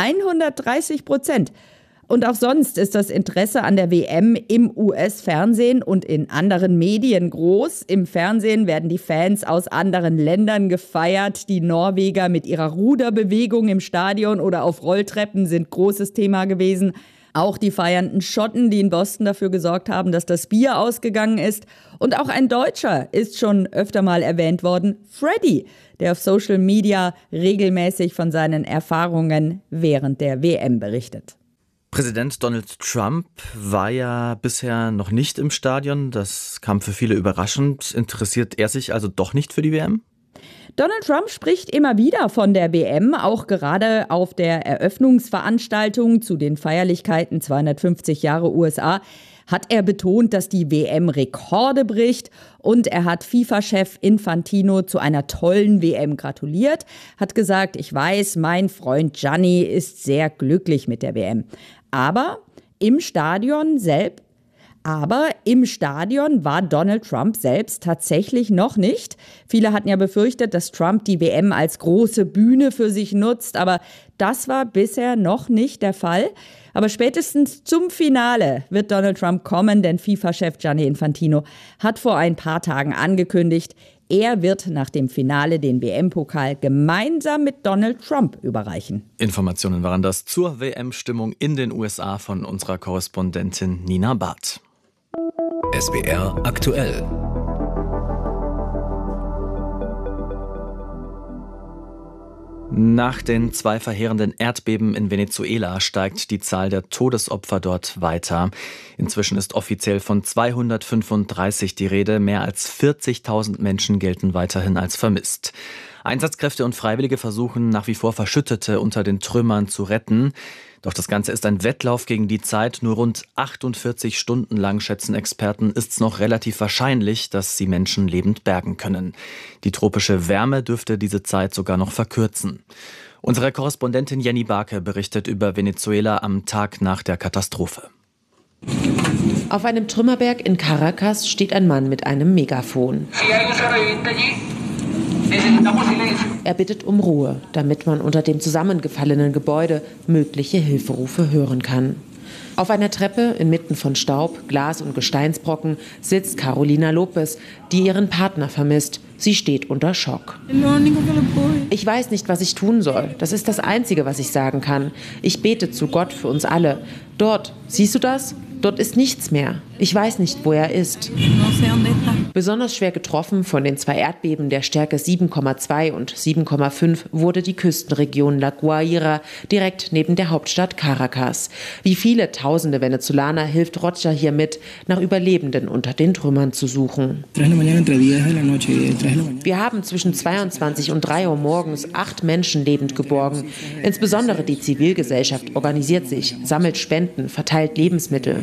130%. Und auch sonst ist das Interesse an der WM im US-Fernsehen und in anderen Medien groß. Im Fernsehen werden die Fans aus anderen Ländern gefeiert. Die Norweger mit ihrer Ruderbewegung im Stadion oder auf Rolltreppen sind großes Thema gewesen. Auch die feiernden Schotten, die in Boston dafür gesorgt haben, dass das Bier ausgegangen ist. Und auch ein Deutscher ist schon öfter mal erwähnt worden, Freddy, der auf Social Media regelmäßig von seinen Erfahrungen während der WM berichtet. Präsident Donald Trump war ja bisher noch nicht im Stadion. Das kam für viele überraschend. Interessiert er sich also doch nicht für die WM? Donald Trump spricht immer wieder von der WM, auch gerade auf der Eröffnungsveranstaltung zu den Feierlichkeiten 250 Jahre USA hat er betont, dass die WM Rekorde bricht, und er hat FIFA-Chef Infantino zu einer tollen WM gratuliert, hat gesagt, ich weiß, mein Freund Gianni ist sehr glücklich mit der WM. Aber im Stadion war Donald Trump selbst tatsächlich noch nicht. Viele hatten ja befürchtet, dass Trump die WM als große Bühne für sich nutzt, aber das war bisher noch nicht der Fall. Aber spätestens zum Finale wird Donald Trump kommen, denn FIFA-Chef Gianni Infantino hat vor ein paar Tagen angekündigt, er wird nach dem Finale den WM-Pokal gemeinsam mit Donald Trump überreichen. Informationen waren das zur WM-Stimmung in den USA von unserer Korrespondentin Nina Barth. SWR aktuell. Nach den 2 verheerenden Erdbeben in Venezuela steigt die Zahl der Todesopfer dort weiter. Inzwischen ist offiziell von 235 die Rede. Mehr als 40.000 Menschen gelten weiterhin als vermisst. Einsatzkräfte und Freiwillige versuchen nach wie vor Verschüttete unter den Trümmern zu retten. Doch das Ganze ist ein Wettlauf gegen die Zeit. Nur rund 48 Stunden lang, schätzen Experten, ist es noch relativ wahrscheinlich, dass sie Menschen lebend bergen können. Die tropische Wärme dürfte diese Zeit sogar noch verkürzen. Unsere Korrespondentin Jenny Barke berichtet über Venezuela am Tag nach der Katastrophe. Auf einem Trümmerberg in Caracas steht ein Mann mit einem Megafon. Er bittet um Ruhe, damit man unter dem zusammengefallenen Gebäude mögliche Hilferufe hören kann. Auf einer Treppe inmitten von Staub, Glas und Gesteinsbrocken sitzt Carolina Lopez, die ihren Partner vermisst. Sie steht unter Schock. Ich weiß nicht, was ich tun soll. Das ist das Einzige, was ich sagen kann. Ich bete zu Gott für uns alle. Dort, siehst du das? Dort ist nichts mehr. Ich weiß nicht, wo er ist. Besonders schwer getroffen von den 2 Erdbeben der Stärke 7,2 und 7,5 wurde die Küstenregion La Guaira direkt neben der Hauptstadt Caracas. Wie viele tausende Venezolaner hilft Rocha hier mit, nach Überlebenden unter den Trümmern zu suchen. Wir haben zwischen 22 und 3 Uhr morgens 8 Menschen lebend geborgen. Insbesondere die Zivilgesellschaft organisiert sich, sammelt Spenden, verteilt Lebensmittel.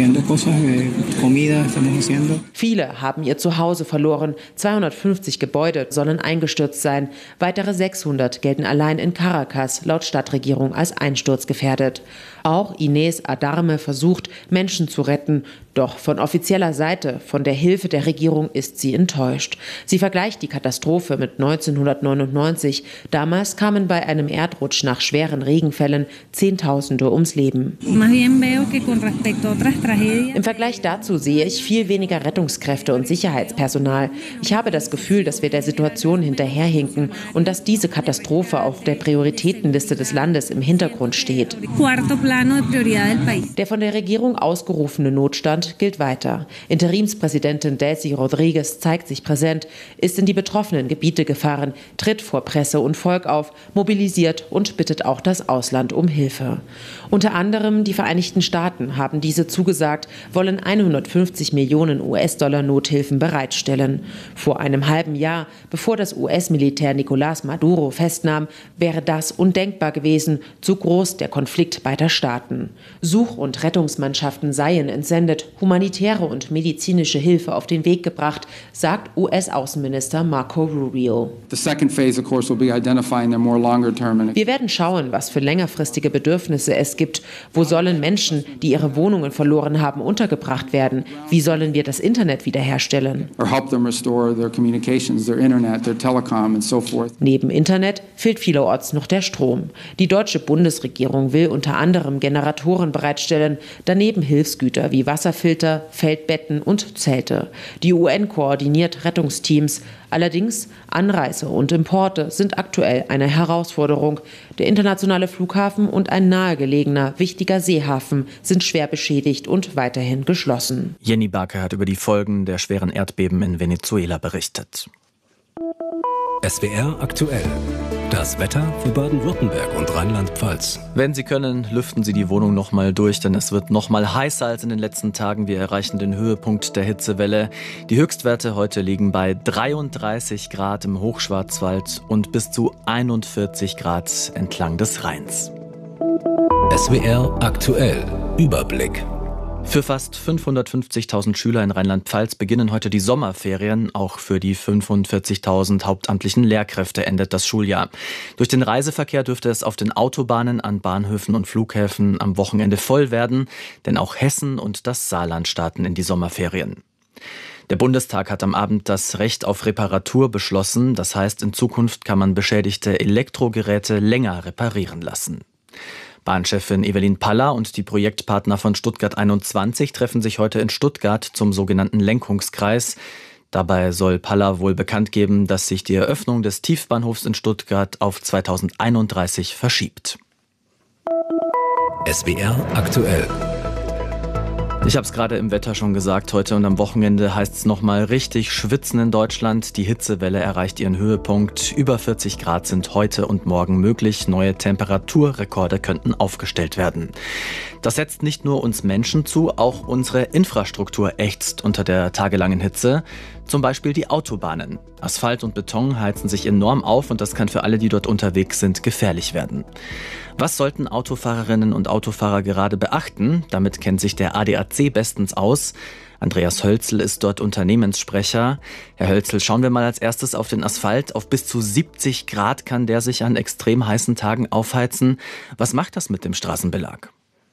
Viele haben ihr Zuhause verloren. 250 Gebäude sollen eingestürzt sein. Weitere 600 gelten allein in Caracas laut Stadtregierung als einsturzgefährdet. Auch Inés Adarme versucht, Menschen zu retten. Doch von offizieller Seite, von der Hilfe der Regierung, ist sie enttäuscht. Sie vergleicht die Katastrophe mit 1999. Damals kamen bei einem Erdrutsch nach schweren Regenfällen Zehntausende ums Leben. Im Vergleich dazu sehe ich viel weniger Rettungskräfte und Sicherheitspersonal. Ich habe das Gefühl, dass wir der Situation hinterherhinken und dass diese Katastrophe auf der Prioritätenliste des Landes im Hintergrund steht. Der von der Regierung ausgerufene Notstand gilt weiter. Interimspräsidentin Delcy Rodriguez zeigt sich präsent, ist in die betroffenen Gebiete gefahren, tritt vor Presse und Volk auf, mobilisiert und bittet auch das Ausland um Hilfe. Unter anderem die Vereinigten Staaten haben diese zugesagt, wollen 150 Millionen US-Dollar Nothilfen bereitstellen. Vor einem halben Jahr, bevor das US-Militär Nicolás Maduro festnahm, wäre das undenkbar gewesen, so groß der Konflikt beider Staaten. Such- und Rettungsmannschaften seien entsendet, humanitäre und medizinische Hilfe auf den Weg gebracht, sagt US-Außenminister Marco Rubio. Wir werden schauen, was für längerfristige Bedürfnisse es gibt. Wo sollen Menschen, die ihre Wohnungen verloren haben, untergebracht werden? Wie sollen wir das Internet wiederherstellen? Neben Internet fehlt vielerorts noch der Strom. Die deutsche Bundesregierung will unter anderem anderem Generatoren bereitstellen, daneben Hilfsgüter wie Wasserfilter, Feldbetten und Zelte. Die UN koordiniert Rettungsteams. Allerdings Anreise und Importe sind aktuell eine Herausforderung. Der internationale Flughafen und ein nahegelegener, wichtiger Seehafen sind schwer beschädigt und weiterhin geschlossen. Jenny Barke hat über die Folgen der schweren Erdbeben in Venezuela berichtet. SWR aktuell. Das Wetter für Baden-Württemberg und Rheinland-Pfalz. Wenn Sie können, lüften Sie die Wohnung noch mal durch, denn es wird noch mal heißer als in den letzten Tagen. Wir erreichen den Höhepunkt der Hitzewelle. Die Höchstwerte heute liegen bei 33 Grad im Hochschwarzwald und bis zu 41 Grad entlang des Rheins. SWR aktuell. Überblick. Für fast 550.000 Schüler in Rheinland-Pfalz beginnen heute die Sommerferien. Auch für die 45.000 hauptamtlichen Lehrkräfte endet das Schuljahr. Durch den Reiseverkehr dürfte es auf den Autobahnen, an Bahnhöfen und Flughäfen am Wochenende voll werden, denn auch Hessen und das Saarland starten in die Sommerferien. Der Bundestag hat am Abend das Recht auf Reparatur beschlossen. Das heißt, in Zukunft kann man beschädigte Elektrogeräte länger reparieren lassen. Bahnchefin Evelyn Paller und die Projektpartner von Stuttgart 21 treffen sich heute in Stuttgart zum sogenannten Lenkungskreis. Dabei soll Paller wohl bekannt geben, dass sich die Eröffnung des Tiefbahnhofs in Stuttgart auf 2031 verschiebt. SWR aktuell. Ich habe es gerade im Wetter schon gesagt, heute und am Wochenende heißt es nochmal richtig schwitzen in Deutschland. Die Hitzewelle erreicht ihren Höhepunkt. Über 40 Grad sind heute und morgen möglich. Neue Temperaturrekorde könnten aufgestellt werden. Das setzt nicht nur uns Menschen zu, auch unsere Infrastruktur ächzt unter der tagelangen Hitze. Zum Beispiel die Autobahnen. Asphalt und Beton heizen sich enorm auf und das kann für alle, die dort unterwegs sind, gefährlich werden. Was sollten Autofahrerinnen und Autofahrer gerade beachten? Damit kennt sich der ADAC bestens aus. Andreas Hölzel ist dort Unternehmenssprecher. Herr Hölzel, schauen wir mal als erstes auf den Asphalt. Auf bis zu 70 Grad kann der sich an extrem heißen Tagen aufheizen. Was macht das mit dem Straßenbelag?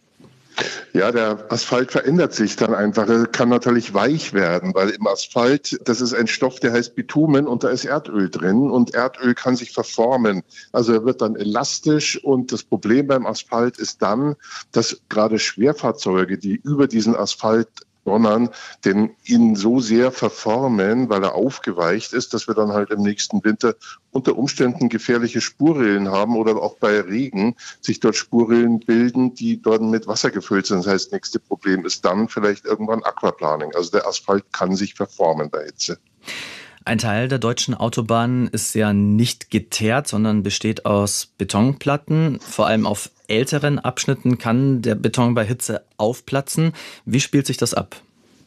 Ja, der Asphalt verändert sich dann einfach. Er kann natürlich weich werden, weil im Asphalt, das ist ein Stoff, der heißt Bitumen und da ist Erdöl drin und Erdöl kann sich verformen. Also er wird dann elastisch und das Problem beim Asphalt ist dann, dass gerade Schwerfahrzeuge, die über diesen Asphalt donnern, den ihn so sehr verformen, weil er aufgeweicht ist, dass wir dann halt im nächsten Winter unter Umständen gefährliche Spurrillen haben oder auch bei Regen sich dort Spurrillen bilden, die dort mit Wasser gefüllt sind. Das heißt, das nächste Problem ist dann vielleicht irgendwann Aquaplaning. Also der Asphalt kann sich verformen bei Hitze. Ein Teil der deutschen Autobahnen ist ja nicht geteert, sondern besteht aus Betonplatten. Vor allem auf älteren Abschnitten kann der Beton bei Hitze aufplatzen. Wie spielt sich das ab?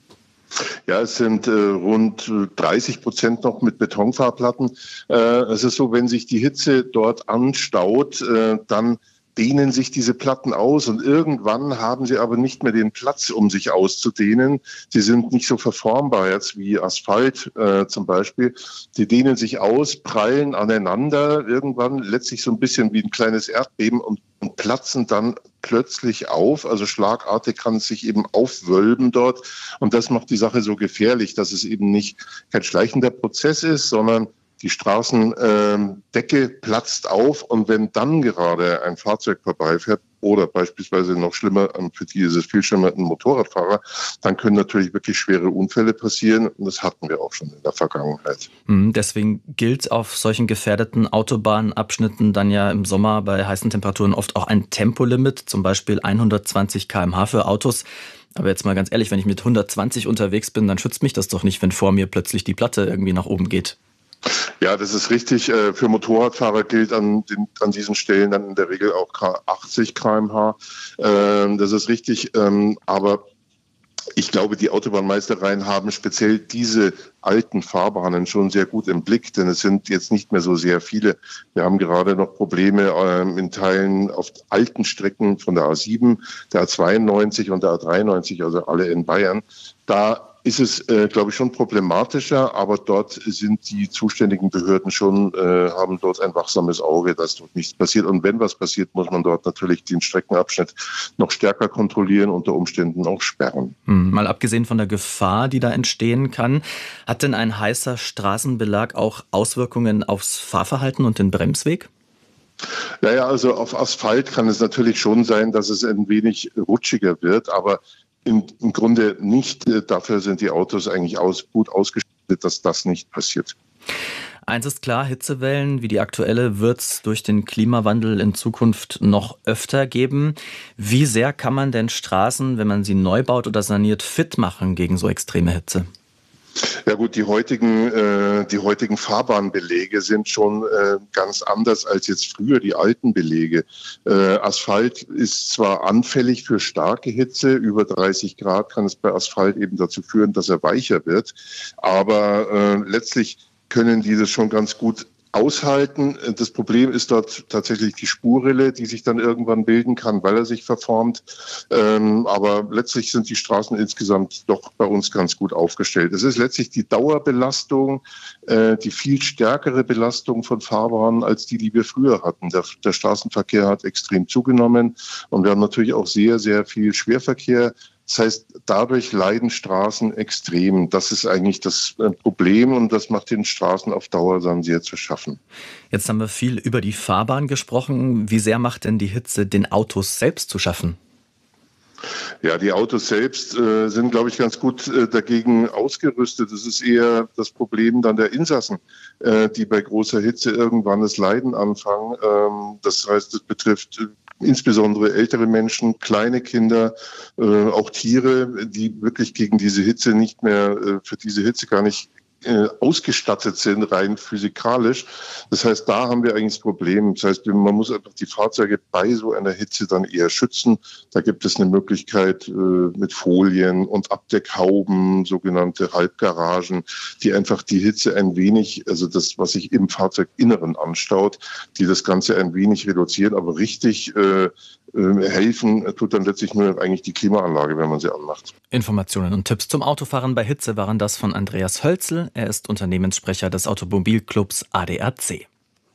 Ja, es sind rund 30% noch mit Betonfahrplatten. Es ist so, wenn sich die Hitze dort anstaut, dann dehnen sich diese Platten aus und irgendwann haben sie aber nicht mehr den Platz, um sich auszudehnen. Sie sind nicht so verformbar jetzt wie Asphalt zum Beispiel. Die dehnen sich aus, prallen aneinander, irgendwann letztlich so ein bisschen wie ein kleines Erdbeben und platzen dann plötzlich auf. Also schlagartig kann es sich eben aufwölben dort und das macht die Sache so gefährlich, dass es eben nicht kein schleichender Prozess ist, sondern die Straßendecke platzt auf und wenn dann gerade ein Fahrzeug vorbeifährt oder beispielsweise noch schlimmer, für die ist es viel schlimmer, ein Motorradfahrer, dann können natürlich wirklich schwere Unfälle passieren und das hatten wir auch schon in der Vergangenheit. Deswegen gilt auf solchen gefährdeten Autobahnabschnitten dann ja im Sommer bei heißen Temperaturen oft auch ein Tempolimit, zum Beispiel 120 km/h für Autos. Aber jetzt mal ganz ehrlich, wenn ich mit 120 unterwegs bin, dann schützt mich das doch nicht, wenn vor mir plötzlich die Platte irgendwie nach oben geht. Ja, das ist richtig. Für Motorradfahrer gilt an diesen Stellen dann in der Regel auch 80 km/h. Das ist richtig. Aber ich glaube, die Autobahnmeistereien haben speziell diese alten Fahrbahnen schon sehr gut im Blick, denn es sind jetzt nicht mehr so sehr viele. Wir haben gerade noch Probleme in Teilen auf alten Strecken von der A7, der A92 und der A93, also alle in Bayern. Da ist es, glaube ich, schon problematischer, aber dort sind die zuständigen Behörden schon, haben dort ein wachsames Auge, dass dort nichts passiert. Und wenn was passiert, muss man dort natürlich den Streckenabschnitt noch stärker kontrollieren, unter Umständen auch sperren. Mal abgesehen von der Gefahr, die da entstehen kann, hat denn ein heißer Straßenbelag auch Auswirkungen aufs Fahrverhalten und den Bremsweg? Naja, also auf Asphalt kann es natürlich schon sein, dass es ein wenig rutschiger wird, aber im Grunde nicht. Dafür sind die Autos eigentlich gut ausgestattet, dass das nicht passiert. Eins ist klar, Hitzewellen wie die aktuelle wird es durch den Klimawandel in Zukunft noch öfter geben. Wie sehr kann man denn Straßen, wenn man sie neu baut oder saniert, fit machen gegen so extreme Hitze? Ja gut, die heutigen Fahrbahnbelege sind schon ganz anders als jetzt früher die alten Belege. Asphalt ist zwar anfällig für starke Hitze, über 30 Grad kann es bei Asphalt eben dazu führen, dass er weicher wird, aber letztlich können die das schon ganz gut aushalten. Das Problem ist dort tatsächlich die Spurrille, die sich dann irgendwann bilden kann, weil er sich verformt. Aber letztlich sind die Straßen insgesamt doch bei uns ganz gut aufgestellt. Es ist letztlich die Dauerbelastung, die viel stärkere Belastung von Fahrbahnen als die wir früher hatten. Der Straßenverkehr hat extrem zugenommen und wir haben natürlich auch sehr, sehr viel Schwerverkehr. Das heißt, dadurch leiden Straßen extrem. Das ist eigentlich das Problem und das macht den Straßen auf Dauer dann sehr zu schaffen. Jetzt haben wir viel über die Fahrbahn gesprochen. Wie sehr macht denn die Hitze den Autos selbst zu schaffen? Ja, die Autos selbst sind, glaube ich, ganz gut dagegen ausgerüstet. Das ist eher das Problem dann der Insassen, die bei großer Hitze irgendwann das Leiden anfangen. Das heißt, es betrifft insbesondere ältere Menschen, kleine Kinder, auch Tiere, die wirklich gegen diese Hitze nicht mehr, für diese Hitze gar nicht ausgestattet sind, rein physikalisch. Das heißt, da haben wir eigentlich das Problem. Das heißt, man muss einfach die Fahrzeuge bei so einer Hitze dann eher schützen. Da gibt es eine Möglichkeit mit Folien und Abdeckhauben, sogenannte Halbgaragen, die einfach die Hitze ein wenig, also das, was sich im Fahrzeuginneren anstaut, die das Ganze ein wenig reduzieren, aber richtig helfen tut dann letztlich nur eigentlich die Klimaanlage, wenn man sie anmacht. Informationen und Tipps zum Autofahren bei Hitze waren das von Andreas Hölzl. Er ist Unternehmenssprecher des Automobilclubs ADAC.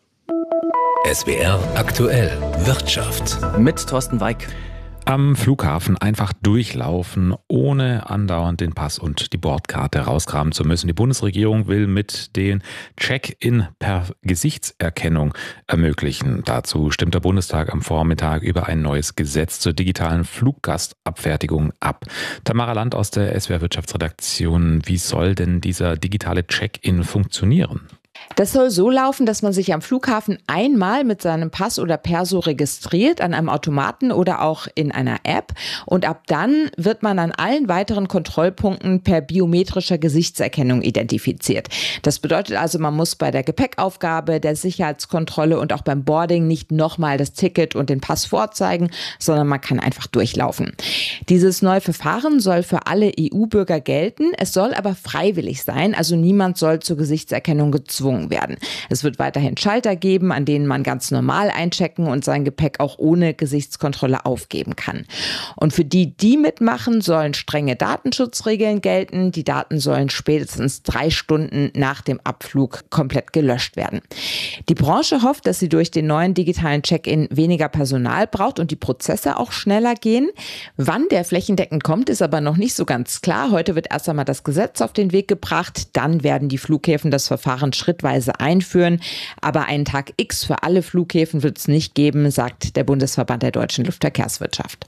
SWR aktuell Wirtschaft. Mit Thorsten Weig. Am Flughafen einfach durchlaufen, ohne andauernd den Pass und die Bordkarte rauskramen zu müssen. Die Bundesregierung will mit den Check-in per Gesichtserkennung ermöglichen. Dazu stimmt der Bundestag am Vormittag über ein neues Gesetz zur digitalen Fluggastabfertigung ab. Tamara Land aus der SWR Wirtschaftsredaktion. Wie soll denn dieser digitale Check-in funktionieren? Das soll so laufen, dass man sich am Flughafen einmal mit seinem Pass oder Perso registriert, an einem Automaten oder auch in einer App. Und ab dann wird man an allen weiteren Kontrollpunkten per biometrischer Gesichtserkennung identifiziert. Das bedeutet also, man muss bei der Gepäckaufgabe, der Sicherheitskontrolle und auch beim Boarding nicht nochmal das Ticket und den Pass vorzeigen, sondern man kann einfach durchlaufen. Dieses neue Verfahren soll für alle EU-Bürger gelten. Es soll aber freiwillig sein, also niemand soll zur Gesichtserkennung gezwungen werden. Es wird weiterhin Schalter geben, an denen man ganz normal einchecken und sein Gepäck auch ohne Gesichtskontrolle aufgeben kann. Und für die, die mitmachen, sollen strenge Datenschutzregeln gelten. Die Daten sollen spätestens 3 Stunden nach dem Abflug komplett gelöscht werden. Die Branche hofft, dass sie durch den neuen digitalen Check-in weniger Personal braucht und die Prozesse auch schneller gehen. Wann der flächendeckend kommt, ist aber noch nicht so ganz klar. Heute wird erst einmal das Gesetz auf den Weg gebracht. Dann werden die Flughäfen das Verfahren schrittweise einführen. Aber einen Tag X für alle Flughäfen wird es nicht geben, sagt der Bundesverband der deutschen Luftverkehrswirtschaft.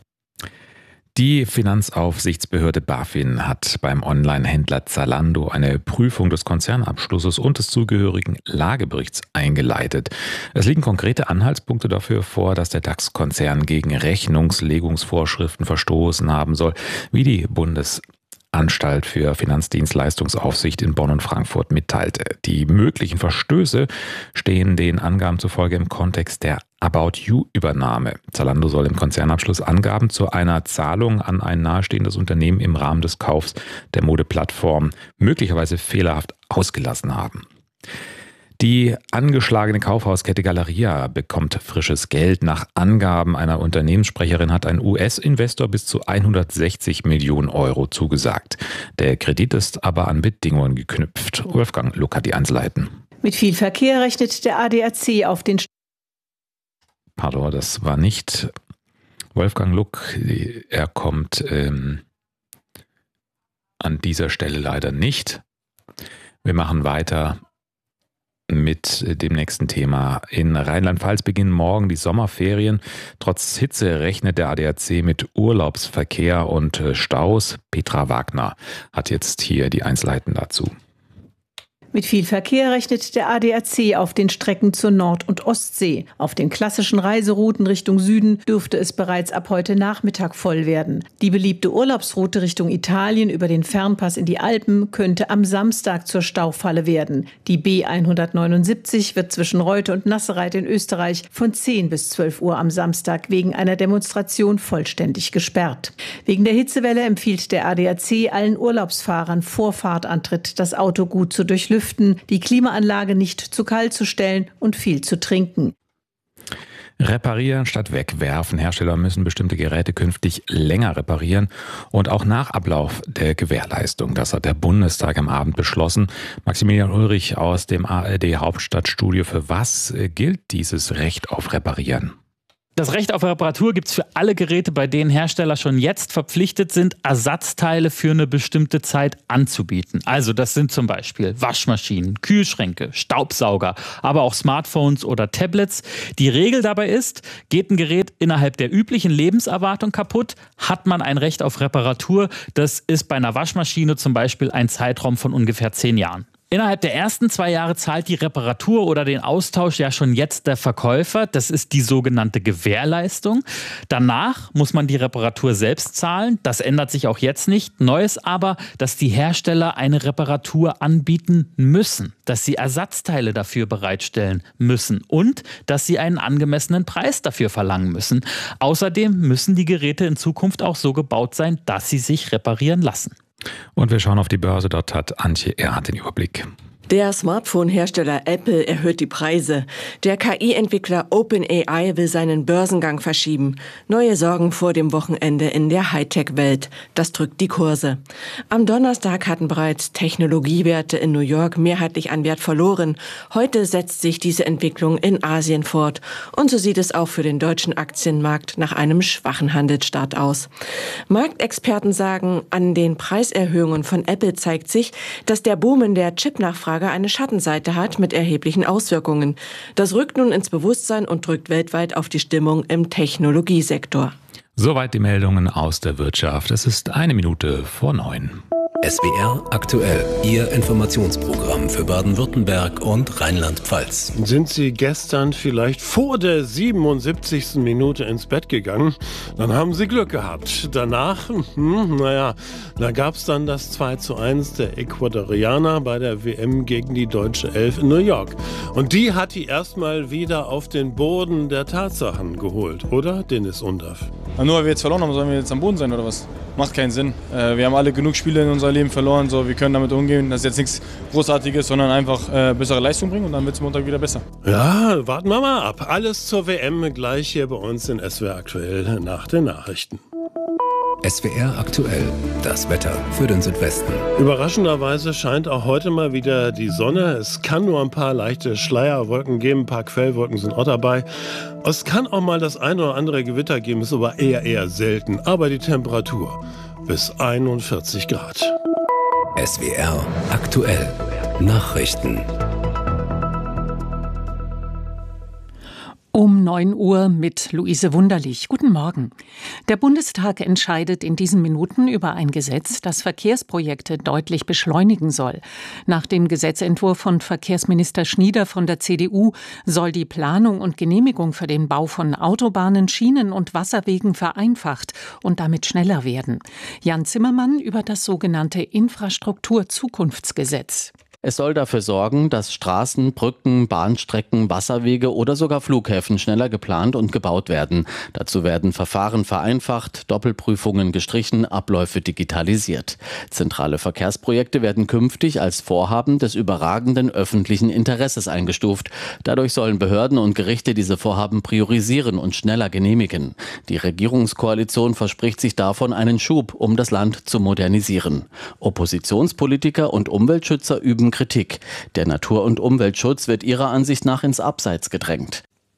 Die Finanzaufsichtsbehörde BaFin hat beim Online-Händler Zalando eine Prüfung des Konzernabschlusses und des zugehörigen Lageberichts eingeleitet. Es liegen konkrete Anhaltspunkte dafür vor, dass der DAX-Konzern gegen Rechnungslegungsvorschriften verstoßen haben soll, wie die Bundesanstalt für Finanzdienstleistungsaufsicht in Bonn und Frankfurt mitteilte. Die möglichen Verstöße stehen den Angaben zufolge im Kontext der About-You-Übernahme. Zalando soll im Konzernabschluss Angaben zu einer Zahlung an ein nahestehendes Unternehmen im Rahmen des Kaufs der Modeplattform möglicherweise fehlerhaft ausgelassen haben. Die angeschlagene Kaufhauskette Galeria bekommt frisches Geld. Nach Angaben einer Unternehmenssprecherin hat ein US-Investor bis zu 160 Millionen Euro zugesagt. Der Kredit ist aber an Bedingungen geknüpft. Wolfgang Luck hat die Einzelheiten. Mit viel Verkehr rechnet der ADAC auf den Pardon, das war nicht Wolfgang Luck. Er kommt an dieser Stelle leider nicht. Wir machen weiter mit dem nächsten Thema. In Rheinland-Pfalz beginnen morgen die Sommerferien. Trotz Hitze rechnet der ADAC mit Urlaubsverkehr und Staus. Petra Wagner hat jetzt hier die Einzelheiten dazu. Mit viel Verkehr rechnet der ADAC auf den Strecken zur Nord- und Ostsee. Auf den klassischen Reiserouten Richtung Süden dürfte es bereits ab heute Nachmittag voll werden. Die beliebte Urlaubsroute Richtung Italien über den Fernpass in die Alpen könnte am Samstag zur Staufalle werden. Die B179 wird zwischen Reute und Nassereit in Österreich von 10 bis 12 Uhr am Samstag wegen einer Demonstration vollständig gesperrt. Wegen der Hitzewelle empfiehlt der ADAC allen Urlaubsfahrern vor Fahrtantritt das Auto gut zu durchlüften, die Klimaanlage nicht zu kalt zu stellen und viel zu trinken. Reparieren statt wegwerfen. Hersteller müssen bestimmte Geräte künftig länger reparieren und auch nach Ablauf der Gewährleistung. Das hat der Bundestag am Abend beschlossen. Maximilian Ulrich aus dem ARD Hauptstadtstudio. Für was gilt dieses Recht auf Reparieren? Das Recht auf Reparatur gibt es für alle Geräte, bei denen Hersteller schon jetzt verpflichtet sind, Ersatzteile für eine bestimmte Zeit anzubieten. Also das sind zum Beispiel Waschmaschinen, Kühlschränke, Staubsauger, aber auch Smartphones oder Tablets. Die Regel dabei ist, geht ein Gerät innerhalb der üblichen Lebenserwartung kaputt, hat man ein Recht auf Reparatur. Das ist bei einer Waschmaschine zum Beispiel ein Zeitraum von ungefähr 10 Jahren. Innerhalb der ersten 2 Jahre zahlt die Reparatur oder den Austausch ja schon jetzt der Verkäufer. Das ist die sogenannte Gewährleistung. Danach muss man die Reparatur selbst zahlen. Das ändert sich auch jetzt nicht. Neu ist aber, dass die Hersteller eine Reparatur anbieten müssen, dass sie Ersatzteile dafür bereitstellen müssen und dass sie einen angemessenen Preis dafür verlangen müssen. Außerdem müssen die Geräte in Zukunft auch so gebaut sein, dass sie sich reparieren lassen. Und wir schauen auf die Börse. Dort hat Antje Erhardt den Überblick. Der Smartphone-Hersteller Apple erhöht die Preise. Der KI-Entwickler OpenAI will seinen Börsengang verschieben. Neue Sorgen vor dem Wochenende in der Hightech-Welt. Das drückt die Kurse. Am Donnerstag hatten bereits Technologiewerte in New York mehrheitlich an Wert verloren. Heute setzt sich diese Entwicklung in Asien fort. Und so sieht es auch für den deutschen Aktienmarkt nach einem schwachen Handelsstart aus. Marktexperten sagen, an den Preiserhöhungen von Apple zeigt sich, dass der Boom in der Chip-Nachfrage eine Schattenseite hat mit erheblichen Auswirkungen. Das rückt nun ins Bewusstsein und drückt weltweit auf die Stimmung im Technologiesektor. Soweit die Meldungen aus der Wirtschaft. Es ist 9:01. SWR aktuell, Ihr Informationsprogramm für Baden-Württemberg und Rheinland-Pfalz. Sind Sie gestern vielleicht vor der 77. Minute ins Bett gegangen? Dann haben Sie Glück gehabt. Danach, da gab es dann das 2:1 der Ecuadorianer bei der WM gegen die deutsche Elf in New York. Und die hat die erstmal wieder auf den Boden der Tatsachen geholt, oder, Dennis Undaff? Nur weil wir jetzt verloren haben, sollen wir jetzt am Boden sein oder was? Macht keinen Sinn. Wir haben alle genug Spiele in unserem Leben verloren, so wir können damit umgehen. Das ist jetzt nichts Großartiges, sondern einfach bessere Leistung bringen und dann wird es Montag wieder besser. Ja, warten wir mal ab. Alles zur WM gleich hier bei uns in SWR aktuell nach den Nachrichten. SWR aktuell, das Wetter für den Südwesten. Überraschenderweise scheint auch heute mal wieder die Sonne. Es kann nur ein paar leichte Schleierwolken geben, ein paar Quellwolken sind auch dabei. Es kann auch mal das ein oder andere Gewitter geben, ist aber eher selten. Aber die Temperatur bis 41 Grad. SWR aktuell, Nachrichten. Um 9 Uhr mit Luise Wunderlich. Guten Morgen. Der Bundestag entscheidet in diesen Minuten über ein Gesetz, das Verkehrsprojekte deutlich beschleunigen soll. Nach dem Gesetzentwurf von Verkehrsminister Schnieder von der CDU soll die Planung und Genehmigung für den Bau von Autobahnen, Schienen und Wasserwegen vereinfacht und damit schneller werden. Jan Zimmermann über das sogenannte Infrastruktur-Zukunftsgesetz. Es soll dafür sorgen, dass Straßen, Brücken, Bahnstrecken, Wasserwege oder sogar Flughäfen schneller geplant und gebaut werden. Dazu werden Verfahren vereinfacht, Doppelprüfungen gestrichen, Abläufe digitalisiert. Zentrale Verkehrsprojekte werden künftig als Vorhaben des überragenden öffentlichen Interesses eingestuft. Dadurch sollen Behörden und Gerichte diese Vorhaben priorisieren und schneller genehmigen. Die Regierungskoalition verspricht sich davon einen Schub, um das Land zu modernisieren. Oppositionspolitiker und Umweltschützer üben Kritik. Der Natur- und Umweltschutz wird ihrer Ansicht nach ins Abseits gedrängt.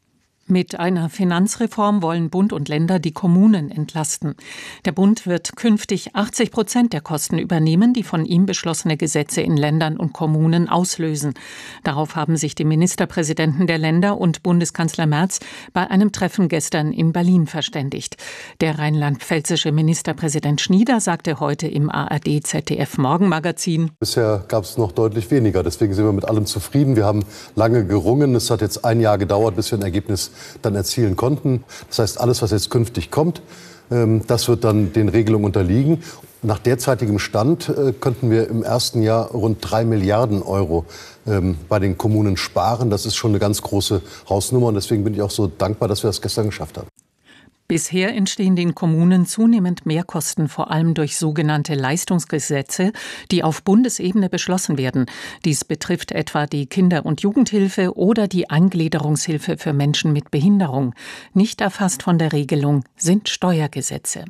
Mit einer Finanzreform wollen Bund und Länder die Kommunen entlasten. Der Bund wird künftig 80% der Kosten übernehmen, die von ihm beschlossene Gesetze in Ländern und Kommunen auslösen. Darauf haben sich die Ministerpräsidenten der Länder und Bundeskanzler Merz bei einem Treffen gestern in Berlin verständigt. Der rheinland-pfälzische Ministerpräsident Schnieder sagte heute im ARD-ZDF-Morgenmagazin: Bisher gab es noch deutlich weniger. Deswegen sind wir mit allem zufrieden. Wir haben lange gerungen. Es hat jetzt ein Jahr gedauert, bis wir ein Ergebnis dann erzielen konnten. Das heißt, alles, was jetzt künftig kommt, das wird dann den Regelungen unterliegen. Nach derzeitigem Stand könnten wir im ersten Jahr rund 3 Milliarden Euro bei den Kommunen sparen. Das ist schon eine ganz große Hausnummer und deswegen bin ich auch so dankbar, dass wir das gestern geschafft haben. Bisher entstehen den Kommunen zunehmend Mehrkosten, vor allem durch sogenannte Leistungsgesetze, die auf Bundesebene beschlossen werden. Dies betrifft etwa die Kinder- und Jugendhilfe oder die Eingliederungshilfe für Menschen mit Behinderung. Nicht erfasst von der Regelung sind Steuergesetze.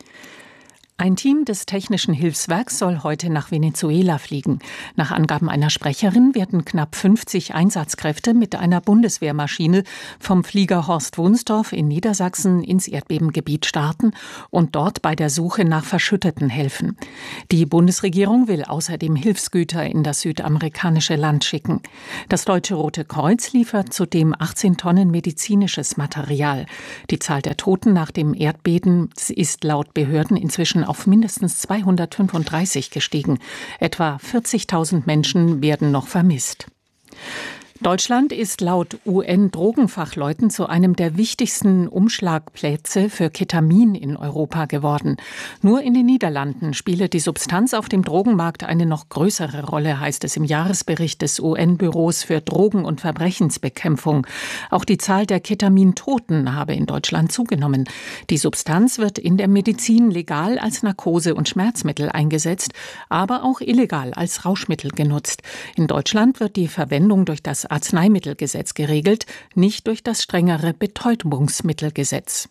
Ein Team des Technischen Hilfswerks soll heute nach Venezuela fliegen. Nach Angaben einer Sprecherin werden knapp 50 Einsatzkräfte mit einer Bundeswehrmaschine vom Flieger Horst Wunstorf in Niedersachsen ins Erdbebengebiet starten und dort bei der Suche nach Verschütteten helfen. Die Bundesregierung will außerdem Hilfsgüter in das südamerikanische Land schicken. Das Deutsche Rote Kreuz liefert zudem 18 Tonnen medizinisches Material. Die Zahl der Toten nach dem Erdbeben ist laut Behörden inzwischen auf mindestens 235 gestiegen. Etwa 40.000 Menschen werden noch vermisst. Deutschland ist laut UN-Drogenfachleuten zu einem der wichtigsten Umschlagplätze für Ketamin in Europa geworden. Nur in den Niederlanden spiele die Substanz auf dem Drogenmarkt eine noch größere Rolle, heißt es im Jahresbericht des UN-Büros für Drogen- und Verbrechensbekämpfung. Auch die Zahl der Ketamintoten habe in Deutschland zugenommen. Die Substanz wird in der Medizin legal als Narkose- und Schmerzmittel eingesetzt, aber auch illegal als Rauschmittel genutzt. In Deutschland wird die Verwendung durch das Arzneimittelgesetz geregelt, nicht durch das strengere Betäubungsmittelgesetz.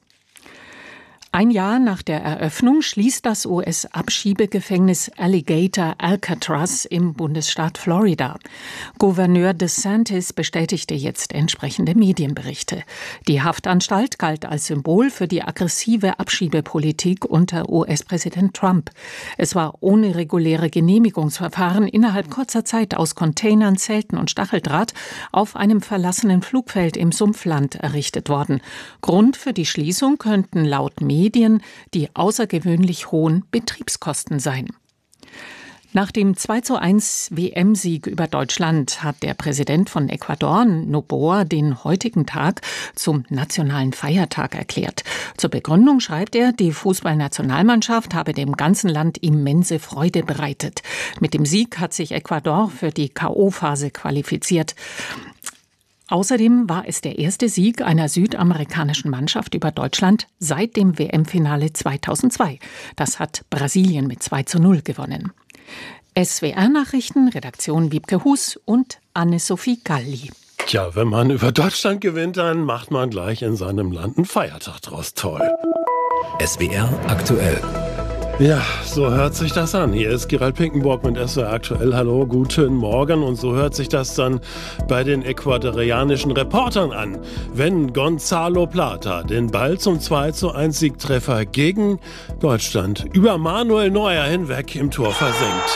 Ein Jahr nach der Eröffnung schließt das US-Abschiebegefängnis Alligator Alcatraz im Bundesstaat Florida. Gouverneur DeSantis bestätigte jetzt entsprechende Medienberichte. Die Haftanstalt galt als Symbol für die aggressive Abschiebepolitik unter US-Präsident Trump. Es war ohne reguläre Genehmigungsverfahren innerhalb kurzer Zeit aus Containern, Zelten und Stacheldraht auf einem verlassenen Flugfeld im Sumpfland errichtet worden. Grund für die Schließung könnten laut Medien die außergewöhnlich hohen Betriebskosten sein. Nach dem 2:1 WM-Sieg über Deutschland hat der Präsident von Ecuador, Noboa, den heutigen Tag zum nationalen Feiertag erklärt. Zur Begründung schreibt er, die Fußballnationalmannschaft habe dem ganzen Land immense Freude bereitet. Mit dem Sieg hat sich Ecuador für die K.O.-Phase qualifiziert. Außerdem war es der erste Sieg einer südamerikanischen Mannschaft über Deutschland seit dem WM-Finale 2002. Das hat Brasilien mit 2:0 gewonnen. SWR-Nachrichten, Redaktion Wiebke Hus und Anne-Sophie Galli. Tja, wenn man über Deutschland gewinnt, dann macht man gleich in seinem Land einen Feiertag draus. Toll. SWR aktuell. Ja, so hört sich das an. Hier ist Gerald Pinkenburg mit SWR aktuell. Hallo, guten Morgen. Und so hört sich das dann bei den ecuadorianischen Reportern an, wenn Gonzalo Plata den Ball zum 2:1 Siegtreffer gegen Deutschland über Manuel Neuer hinweg im Tor versenkt.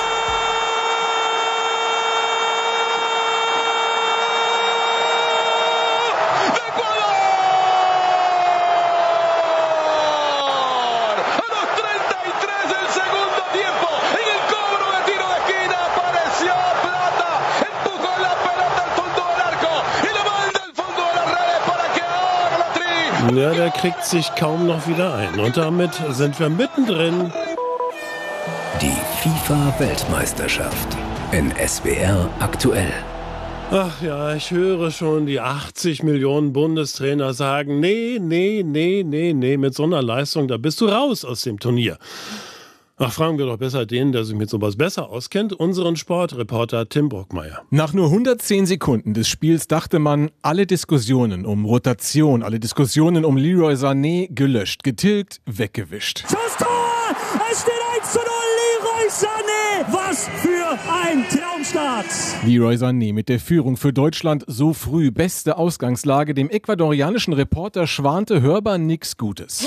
Ja, der kriegt sich kaum noch wieder ein. Und damit sind wir mittendrin. Die FIFA-Weltmeisterschaft in SWR aktuell. Ach ja, ich höre schon die 80 Millionen Bundestrainer sagen, nee, mit so einer Leistung, da bist du raus aus dem Turnier. Ach, fragen wir doch besser den, der sich mit sowas besser auskennt, unseren Sportreporter Tim Brockmeier. Nach nur 110 Sekunden des Spiels dachte man, alle Diskussionen um Rotation, alle Diskussionen um Leroy Sané gelöscht, getilgt, weggewischt. Schuss, Tor! Es steht 1:0, Leroy Leroy Sané, was für ein Traumstart! Leroy Sané mit der Führung für Deutschland so früh. Beste Ausgangslage. Dem ecuadorianischen Reporter schwante hörbar nichts Gutes.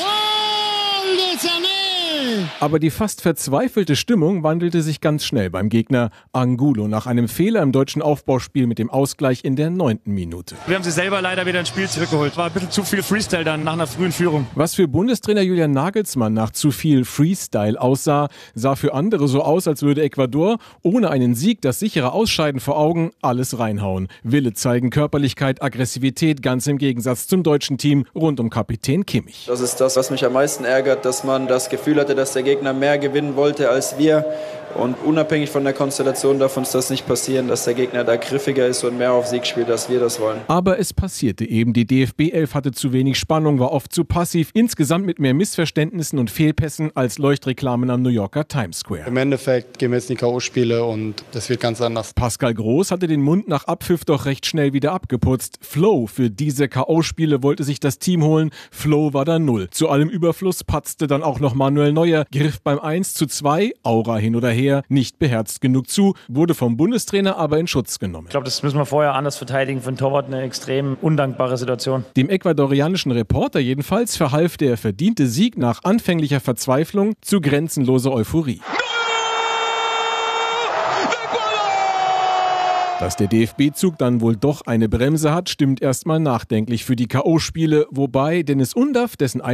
Aber die fast verzweifelte Stimmung wandelte sich ganz schnell beim Gegner Angulo nach einem Fehler im deutschen Aufbauspiel mit dem Ausgleich in der 9. Minute. Wir haben sie selber leider wieder ins Spiel zurückgeholt. War ein bisschen zu viel Freestyle dann nach einer frühen Führung. Was für Bundestrainer Julian Nagelsmann nach zu viel Freestyle aussah, sah für andere so aus, als würde Ecuador ohne einen Sieg, das sichere Ausscheiden vor Augen, alles reinhauen. Wille zeigen, Körperlichkeit, Aggressivität, ganz im Gegensatz zum deutschen Team rund um Kapitän Kimmich. Das ist das, was mich am meisten ärgert, dass man das Gefühl hatte, dass der Gegner mehr gewinnen wollte als wir. Und unabhängig von der Konstellation darf uns das nicht passieren, dass der Gegner da griffiger ist und mehr auf Sieg spielt, als wir das wollen. Aber es passierte eben. Die DFB-11 hatte zu wenig Spannung, war oft zu passiv, insgesamt mit mehr Missverständnissen und Fehlpässen als Leuchtreklamen am New Yorker Times Square. Im Endeffekt gehen wir jetzt in die K.O.-Spiele und das wird ganz anders. Pascal Groß hatte den Mund nach Abpfiff doch recht schnell wieder abgeputzt. Flow für diese K.O.-Spiele wollte sich das Team holen. Flow war da 0. Zu allem Überfluss patzte dann auch noch Manuel Neuer, griff beim 1:2, Aura hin oder her, nicht beherzt genug zu, wurde vom Bundestrainer aber in Schutz genommen. Ich glaube, das müssen wir vorher anders verteidigen. Für den Torwart eine extrem undankbare Situation. Dem ecuadorianischen Reporter jedenfalls verhalf der verdiente Sieg nach anfänglicher Verzweiflung zu grenzenloser Euphorie. Dass der DFB-Zug dann wohl doch eine Bremse hat, stimmt erstmal nachdenklich für die K.O.-Spiele, wobei Dennis Undaff, dessen